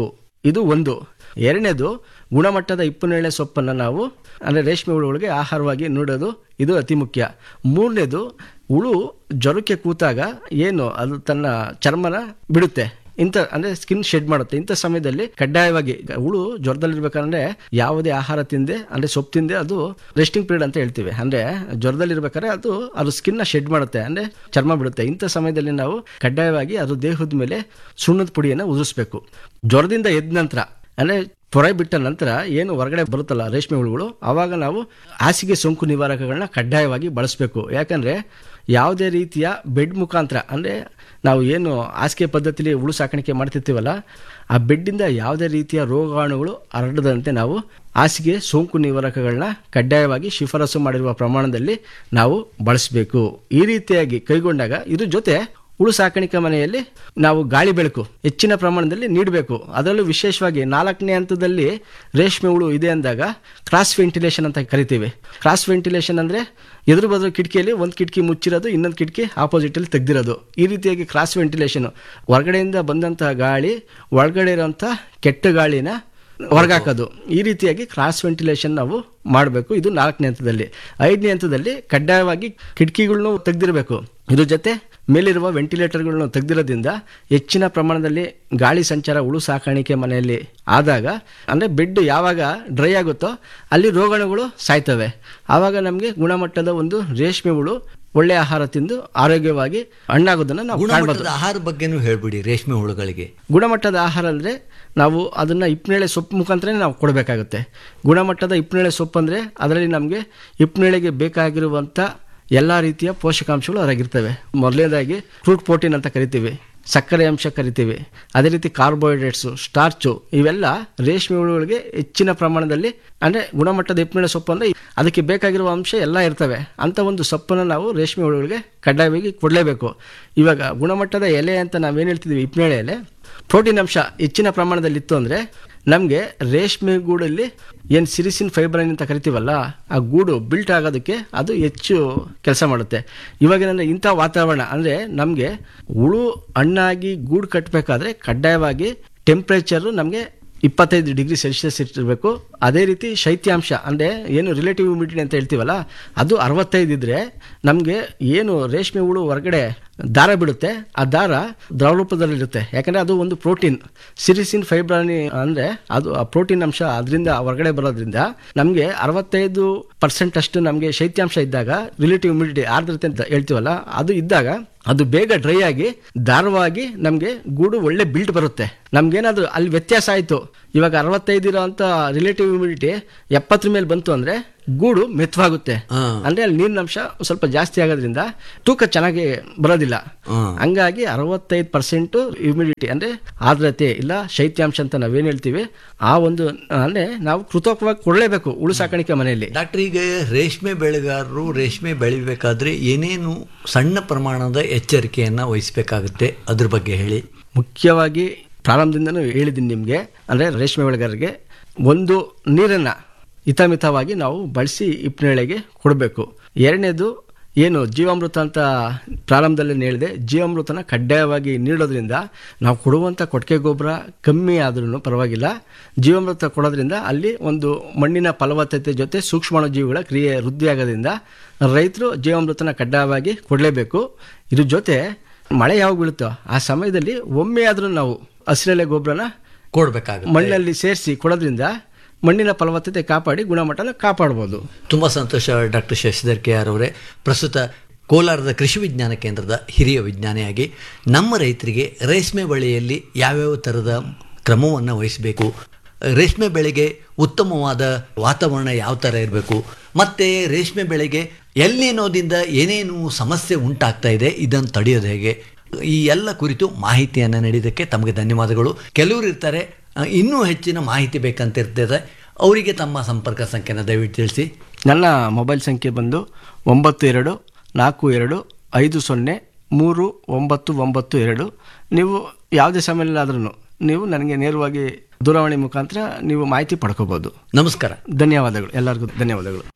ಇದು ಒಂದು. ಎರಡನೇದು, ಗುಣಮಟ್ಟದ ಹಿಪ್ಪನೇರಳೆ ಸೊಪ್ಪನ್ನು ನಾವು ಅಂದರೆ ರೇಷ್ಮೆ ಹುಳುಗಳಿಗೆ ಆಹಾರವಾಗಿ ನೀಡೋದು, ಇದು ಅತಿ ಮುಖ್ಯ. ಮೂರನೇದು, ಹುಳು ಜ್ವರಕ್ಕೆ ಕೂತಾಗ ಏನು ಅದು ತನ್ನ ಚರ್ಮನ ಬಿಡುತ್ತೆ, ಇಂಥ ಅಂದರೆ ಸ್ಕಿನ್ ಶೆಡ್ ಮಾಡುತ್ತೆ. ಇಂಥ ಸಮಯದಲ್ಲಿ ಕಡ್ಡಾಯವಾಗಿ ಹುಳು ಜ್ವರದಲ್ಲಿರ್ಬೇಕಂದ್ರೆ ಯಾವುದೇ ಆಹಾರ ತಿಂದೆ ಅಂದರೆ ಸೊಪ್ಪು ತಿಂದೆ ಅದು ರೆಸ್ಟಿಂಗ್ ಪೀರಿಯಡ್ ಅಂತ ಹೇಳ್ತೀವಿ. ಅಂದರೆ ಜ್ವರದಲ್ಲಿರ್ಬೇಕಾದ್ರೆ ಅದು ಅದು ಸ್ಕಿನ್ನ ಶೆಡ್ ಮಾಡುತ್ತೆ, ಅಂದರೆ ಚರ್ಮ ಬಿಡುತ್ತೆ. ಇಂಥ ಸಮಯದಲ್ಲಿ ನಾವು ಕಡ್ಡಾಯವಾಗಿ ಅದು ದೇಹದ ಮೇಲೆ ಸುಣ್ಣದ ಪುಡಿಯನ್ನು ಉದುರಿಸ್ಬೇಕು. ಜ್ವರದಿಂದ ಎದ್ದ ನಂತರ ಅಂದರೆ ಪೊರೆ ಬಿಟ್ಟ ನಂತರ ಏನು ಹೊರಗಡೆ ಬರುತ್ತಲ್ಲ ರೇಷ್ಮೆ ಹುಳುಗಳು, ಆವಾಗ ನಾವು ಹಾಸಿಗೆ ಸೋಂಕು ನಿವಾರಕಗಳನ್ನ ಕಡ್ಡಾಯವಾಗಿ ಬಳಸಬೇಕು. ಯಾಕಂದರೆ ಯಾವುದೇ ರೀತಿಯ ಬೆಡ್ ಮುಖಾಂತರ ಅಂದರೆ ನಾವು ಏನು ಹಾಸಿಗೆ ಪದ್ಧತಿಯಲ್ಲಿ ಹುಳು ಸಾಕಾಣಿಕೆ ಮಾಡ್ತಿರ್ತೀವಲ್ಲ, ಆ ಬೆಡ್ಡಿಂದ ಯಾವುದೇ ರೀತಿಯ ರೋಗಾಣುಗಳು ಹರಡದಂತೆ ನಾವು ಹಾಸಿಗೆ ಸೋಂಕು ನಿವಾರಕಗಳನ್ನ ಕಡ್ಡಾಯವಾಗಿ ಶಿಫಾರಸು ಮಾಡಿರುವ ಪ್ರಮಾಣದಲ್ಲಿ ನಾವು ಬಳಸಬೇಕು. ಈ ರೀತಿಯಾಗಿ ಕೈಗೊಂಡಾಗ ಇದ್ರ ಜೊತೆ ಹುಳು ಸಾಕಾಣಿಕೆ ಮನೆಯಲ್ಲಿ ನಾವು ಗಾಳಿ ಬೆಳಕು ಹೆಚ್ಚಿನ ಪ್ರಮಾಣದಲ್ಲಿ ನೀಡಬೇಕು. ಅದರಲ್ಲೂ ವಿಶೇಷವಾಗಿ ನಾಲ್ಕನೇ ಹಂತದಲ್ಲಿ ರೇಷ್ಮೆ ಹುಳು ಇದೆ ಅಂದಾಗ ಕ್ರಾಸ್ ವೆಂಟಿಲೇಷನ್ ಅಂತ ಕರಿತೀವಿ. ಕ್ರಾಸ್ ವೆಂಟಿಲೇಷನ್ ಅಂದರೆ ಎದುರು ಬದಲು ಕಿಟಕಿಯಲ್ಲಿ ಒಂದು ಕಿಟಕಿ ಮುಚ್ಚಿರೋದು, ಇನ್ನೊಂದು ಕಿಟಕಿ ಆಪೋಸಿಟಲ್ಲಿ ತೆಗೆದಿರೋದು. ಈ ರೀತಿಯಾಗಿ ಕ್ರಾಸ್ ವೆಂಟಿಲೇಷನ್, ಹೊರಗಡೆಯಿಂದ ಬಂದಂತಹ ಗಾಳಿ ಒಳಗಡೆ ಇರೋಂಥ ಕೆಟ್ಟ ಗಾಳಿನ ಹೊರಗಾಕೋದು. ಈ ರೀತಿಯಾಗಿ ಕ್ರಾಸ್ ವೆಂಟಿಲೇಷನ್ ನಾವು ಮಾಡಬೇಕು. ಇದು ನಾಲ್ಕನೇ ಹಂತದಲ್ಲಿ. ಐದನೇ ಹಂತದಲ್ಲಿ ಕಡ್ಡಾಯವಾಗಿ ಕಿಟಕಿಗಳನ್ನೂ ತೆಗೆದಿರಬೇಕು. ಇದ್ರ ಜೊತೆ ಮೇಲಿರುವ ವೆಂಟಿಲೇಟರ್ಗಳನ್ನು ತೆಗೆದಿರೋದ್ರಿಂದ ಹೆಚ್ಚಿನ ಪ್ರಮಾಣದಲ್ಲಿ ಗಾಳಿ ಸಂಚಾರ ಹುಳು ಸಾಕಾಣಿಕೆ ಮನೆಯಲ್ಲಿ ಆದಾಗ ಅಂದರೆ ಬೆಡ್ ಯಾವಾಗ ಡ್ರೈ ಆಗುತ್ತೋ ಅಲ್ಲಿ ರೋಗಾಣುಗಳು ಸಾಯ್ತವೆ. ಆವಾಗ ನಮಗೆ ಗುಣಮಟ್ಟದ ಒಂದು ರೇಷ್ಮೆ ಹುಳು ಒಳ್ಳೆ ಆಹಾರ ತಿಂದು ಆರೋಗ್ಯವಾಗಿ ಹಣ್ಣಾಗೋದನ್ನು ನಾವು ಕಾಣಬಹುದು. ಆಹಾರ ಬಗ್ಗೆನೂ ಹೇಳ್ಬಿಡಿ ರೇಷ್ಮೆ ಹುಳುಗಳಿಗೆ. ಗುಣಮಟ್ಟದ ಆಹಾರ ಅಂದರೆ ನಾವು ಅದನ್ನು ಹಿಪ್ಪನೇರಳೆ ಸೊಪ್ಪು ಮುಖಾಂತರ ನಾವು ಕೊಡಬೇಕಾಗುತ್ತೆ. ಗುಣಮಟ್ಟದ ಹಿಪ್ಪನೇರಳೆ ಸೊಪ್ಪು ಅಂದರೆ ಅದರಲ್ಲಿ ನಮಗೆ ಹಿಪ್ಪನೇರಳೆಗೆ ಬೇಕಾಗಿರುವಂಥ ಎಲ್ಲ ರೀತಿಯ ಪೋಷಕಾಂಶಗಳು ಅದರಾಗಿರ್ತವೆ. ಮೊದಲನೇದಾಗಿ ಫ್ರೂಟ್ ಪ್ರೋಟೀನ್ ಅಂತ ಕರಿತೀವಿ, ಸಕ್ಕರೆ ಅಂಶ ಕರಿತೀವಿ, ಅದೇ ರೀತಿ ಕಾರ್ಬೋಹೈಡ್ರೇಟ್ಸು, ಸ್ಟಾರ್ಚು, ಇವೆಲ್ಲ ರೇಷ್ಮೆ ಹುಳುಗಳಿಗೆ ಹೆಚ್ಚಿನ ಪ್ರಮಾಣದಲ್ಲಿ ಅಂದರೆ ಗುಣಮಟ್ಟದ ಹಿಪ್ಪನೇರಳೆ ಸೊಪ್ಪು ಅಂದರೆ ಅದಕ್ಕೆ ಬೇಕಾಗಿರುವ ಅಂಶ ಎಲ್ಲ ಇರ್ತವೆ. ಅಂಥ ಒಂದು ಸೊಪ್ಪನ್ನು ನಾವು ರೇಷ್ಮೆ ಹುಳುಗಳಿಗೆ ಕಡ್ಡಾಯವಾಗಿ ಕೊಡಲೇಬೇಕು. ಇವಾಗ ಗುಣಮಟ್ಟದ ಎಲೆ ಅಂತ ನಾವೇನು ಹೇಳ್ತಿದ್ದೀವಿ, ಹಿಪ್ಪನೇರಳೆ ಎಲೆ ಪ್ರೋಟೀನ್ ಅಂಶ ಹೆಚ್ಚಿನ ಪ್ರಮಾಣದಲ್ಲಿತ್ತು ಅಂದರೆ ನಮಗೆ ರೇಷ್ಮೆ ಗೂಡಲ್ಲಿ ಏನು ಸಿರಿಸಿನ್ ಫೈಬ್ರೈನ್ ಅಂತ ಕರಿತೀವಲ್ಲ, ಆ ಗೂಡು ಬಿಲ್ಟ್ ಆಗೋದಕ್ಕೆ ಅದು ಹೆಚ್ಚು ಕೆಲಸ ಮಾಡುತ್ತೆ. ಇವಾಗಿನ ಇಂಥ ವಾತಾವರಣ ಅಂದರೆ ನಮಗೆ ಹುಳು ಹಣ್ಣಾಗಿ ಗೂಡು ಕಟ್ಟಬೇಕಾದ್ರೆ ಕಡ್ಡಾಯವಾಗಿ ಟೆಂಪ್ರೇಚರು ನಮಗೆ ಇಪ್ಪತ್ತೈದು ಡಿಗ್ರಿ ಸೆಲ್ಸಿಯಸ್ ಇಟ್ಟಿರಬೇಕು. ಅದೇ ರೀತಿ ಶೈತ್ಯಾಂಶ ಅಂದರೆ ಏನು ರಿಲೇಟಿವ್ ಹ್ಯೂಮಿಡಿಟಿ ಅಂತ ಹೇಳ್ತೀವಲ್ಲ, ಅದು ಅರವತ್ತೈದು ಇದ್ದರೆ ನಮಗೆ ಏನು ರೇಷ್ಮೆ ಹುಳು ಹೊರಗಡೆ ದಾರ ಬಿಡುತ್ತೆ, ಆ ದಾರ ದ್ರವರೂಪದಲ್ಲಿರುತ್ತೆ. ಯಾಕಂದರೆ ಅದು ಒಂದು ಪ್ರೋಟೀನ್, ಸಿರಿಸಿನ್ ಫೈಬ್ರಾನಿ ಅಂದರೆ ಅದು ಆ ಪ್ರೋಟೀನ್ ಅಂಶ ಅದರಿಂದ ಹೊರಗಡೆ ಬರೋದ್ರಿಂದ ನಮಗೆ ಅರವತ್ತೈದು ಪರ್ಸೆಂಟ್ ಅಷ್ಟು ನಮಗೆ ಶೈತ್ಯಾಂಶ ಇದ್ದಾಗ ರಿಲೇಟಿವ್ ಹ್ಯೂಮಿಡಿಟಿ ಆರ್ದ್ರತೆ ಅಂತ ಹೇಳ್ತೀವಲ್ಲ, ಅದು ಇದ್ದಾಗ ಅದು ಬೇಗ ಡ್ರೈ ಆಗಿ ದಾರವಾಗಿ ನಮಗೆ ಗೂಡು ಒಳ್ಳೆ ಬಿಲ್ಟ್ ಬರುತ್ತೆ. ನಮ್ಗೇನಾದರೂ ಅಲ್ಲಿ ವ್ಯತ್ಯಾಸ ಆಯಿತು, ಇವಾಗ ಅರವತ್ತೈದು ಇರೋ ಅಂತ ರಿಲೇಟಿವ್ ಹ್ಯೂಮಿಡಿಟಿ ಎಪ್ಪತ್ತರ ಮೇಲೆ ಬಂತು ಅಂದರೆ ಗೂಡು ಮೆತ್ತವಾಗುತ್ತೆ. ಅಂದರೆ ಅಲ್ಲಿ ನೀರಿನಂಶ ಸ್ವಲ್ಪ ಜಾಸ್ತಿ ಆಗೋದ್ರಿಂದ ತೂಕ ಚೆನ್ನಾಗಿ ಬರೋದಿಲ್ಲ. ಹಂಗಾಗಿ ಅರವತ್ತೈದು ಪರ್ಸೆಂಟು ಹ್ಯೂಮಿಡಿಟಿ ಅಂದರೆ ಆರ್ದ್ರತೆ ಇಲ್ಲ ಶೈತ್ಯಾಂಶ ಅಂತ ನಾವೇನು ಹೇಳ್ತೀವಿ, ಆ ಒಂದು ಅಂದರೆ ನಾವು ಕೃತಕವಾಗಿ ಕೊಡಲೇಬೇಕು ಹುಳು ಸಾಕಾಣಿಕೆ ಮನೆಯಲ್ಲಿ. ಡಾಕ್ಟರ್, ಈಗ ರೇಷ್ಮೆ ಬೆಳೆಗಾರರು ರೇಷ್ಮೆ ಬೆಳಿಬೇಕಾದ್ರೆ ಏನೇನು ಸಣ್ಣ ಪ್ರಮಾಣದ ಎಚ್ಚರಿಕೆಯನ್ನು ವಹಿಸಬೇಕಾಗುತ್ತೆ, ಅದ್ರ ಬಗ್ಗೆ ಹೇಳಿ. ಮುಖ್ಯವಾಗಿ ಪ್ರಾರಂಭದಿಂದನೂ ಹೇಳಿದ್ದೀನಿ ನಿಮಗೆ, ಅಂದರೆ ರೇಷ್ಮೆ ಬೆಳೆಗಾರರಿಗೆ ಒಂದು ನೀರನ್ನು ಹಿತಮಿತವಾಗಿ ನಾವು ಬಳಸಿ ಹಿಪ್ಪನೇರಳೆಗೆ ಕೊಡಬೇಕು. ಎರಡನೇದು ಏನು ಜೀವಾಮೃತ ಅಂತ ಪ್ರಾರಂಭದಲ್ಲಿ ಹೇಳಿದೆ, ಜೀವಾಮೃತನ ಕಡ್ಡಾಯವಾಗಿ ನೀಡೋದ್ರಿಂದ ನಾವು ಕೊಡುವಂಥ ಕೊಟ್ಟಿಗೆ ಗೊಬ್ಬರ ಕಮ್ಮಿ ಆದ್ರೂ ಪರವಾಗಿಲ್ಲ, ಜೀವಾಮೃತ ಕೊಡೋದ್ರಿಂದ ಅಲ್ಲಿ ಒಂದು ಮಣ್ಣಿನ ಫಲವತ್ತತೆ ಜೊತೆ ಸೂಕ್ಷ್ಮಾಣುಜೀವಿಗಳ ಕ್ರಿಯೆ ವೃದ್ಧಿ ಆಗೋದ್ರಿಂದ ರೈತರು ಜೀವಾಮೃತನ ಕಡ್ಡಾಯವಾಗಿ ಕೊಡಲೇಬೇಕು. ಇದ್ರ ಜೊತೆ ಮಳೆ ಯಾವಾಗ ಬೀಳುತ್ತೋ ಆ ಸಮಯದಲ್ಲಿ ಒಮ್ಮೆ ಆದರೂ ನಾವು ಹಸಿರೆಲೆ ಗೊಬ್ಬರನ ಕೊಡಬೇಕಾಗುತ್ತೆ, ಮಣ್ಣಲ್ಲಿ ಸೇರಿಸಿ ಕೊಡೋದ್ರಿಂದ ಮಣ್ಣಿನ ಫಲವತ್ತತೆ ಕಾಪಾಡಿ ಗುಣಮಟ್ಟನ ಕಾಪಾಡ್ಬೋದು. ತುಂಬ ಸಂತೋಷ ಡಾಕ್ಟರ್ ಶಶಿಧರ್ ಕೆ ಆರ್ ಅವರೇ. ಪ್ರಸ್ತುತ ಕೋಲಾರದ ಕೃಷಿ ವಿಜ್ಞಾನ ಕೇಂದ್ರದ ಹಿರಿಯ ವಿಜ್ಞಾನಿಯಾಗಿ ನಮ್ಮ ರೈತರಿಗೆ ರೇಷ್ಮೆ ಬೆಳೆಯಲ್ಲಿ ಯಾವ್ಯಾವ ಥರದ ಕ್ರಮವನ್ನು ವಹಿಸಬೇಕು, ರೇಷ್ಮೆ ಬೆಳೆಗೆ ಉತ್ತಮವಾದ ವಾತಾವರಣ ಯಾವ ಥರ ಇರಬೇಕು, ಮತ್ತು ರೇಷ್ಮೆ ಬೆಳೆಗೆ ಎಲ್ಲಿನೋದಿಂದ ಏನೇನು ಸಮಸ್ಯೆ ಉಂಟಾಗ್ತಾ ಇದೆ, ಇದನ್ನು ತಡೆಯೋದು ಹೇಗೆ, ಈ ಎಲ್ಲ ಕುರಿತು ಮಾಹಿತಿಯನ್ನು ನೀಡಿದ್ದಕ್ಕೆ ತಮಗೆ ಧನ್ಯವಾದಗಳು. ಕೆಲವರು ಇರ್ತಾರೆ ಇನ್ನೂ ಹೆಚ್ಚಿನ ಮಾಹಿತಿ ಬೇಕಂತ ಇರ್ತದೆ, ಅವರಿಗೆ ತಮ್ಮ ಸಂಪರ್ಕ ಸಂಖ್ಯೆನ ದಯವಿಟ್ಟು ತಿಳಿಸಿ. ನನ್ನ ಮೊಬೈಲ್ ಸಂಖ್ಯೆ ಬಂದು ಒಂಬತ್ತು ಎರಡು ನಾಲ್ಕು ಎರಡು ಐದು ಸೊನ್ನೆ ಮೂರು ಒಂಬತ್ತು ಒಂಬತ್ತು ಎರಡು. ನೀವು ಯಾವುದೇ ಸಮಯದಲ್ಲಾದ್ರೂ ನೀವು ನನಗೆ ನೇರವಾಗಿ ದೂರವಾಣಿ ಮುಖಾಂತರ ನೀವು ಮಾಹಿತಿ ಪಡ್ಕೋಬೋದು. ನಮಸ್ಕಾರ. ಧನ್ಯವಾದಗಳು, ಎಲ್ಲರಿಗೂ ಧನ್ಯವಾದಗಳು.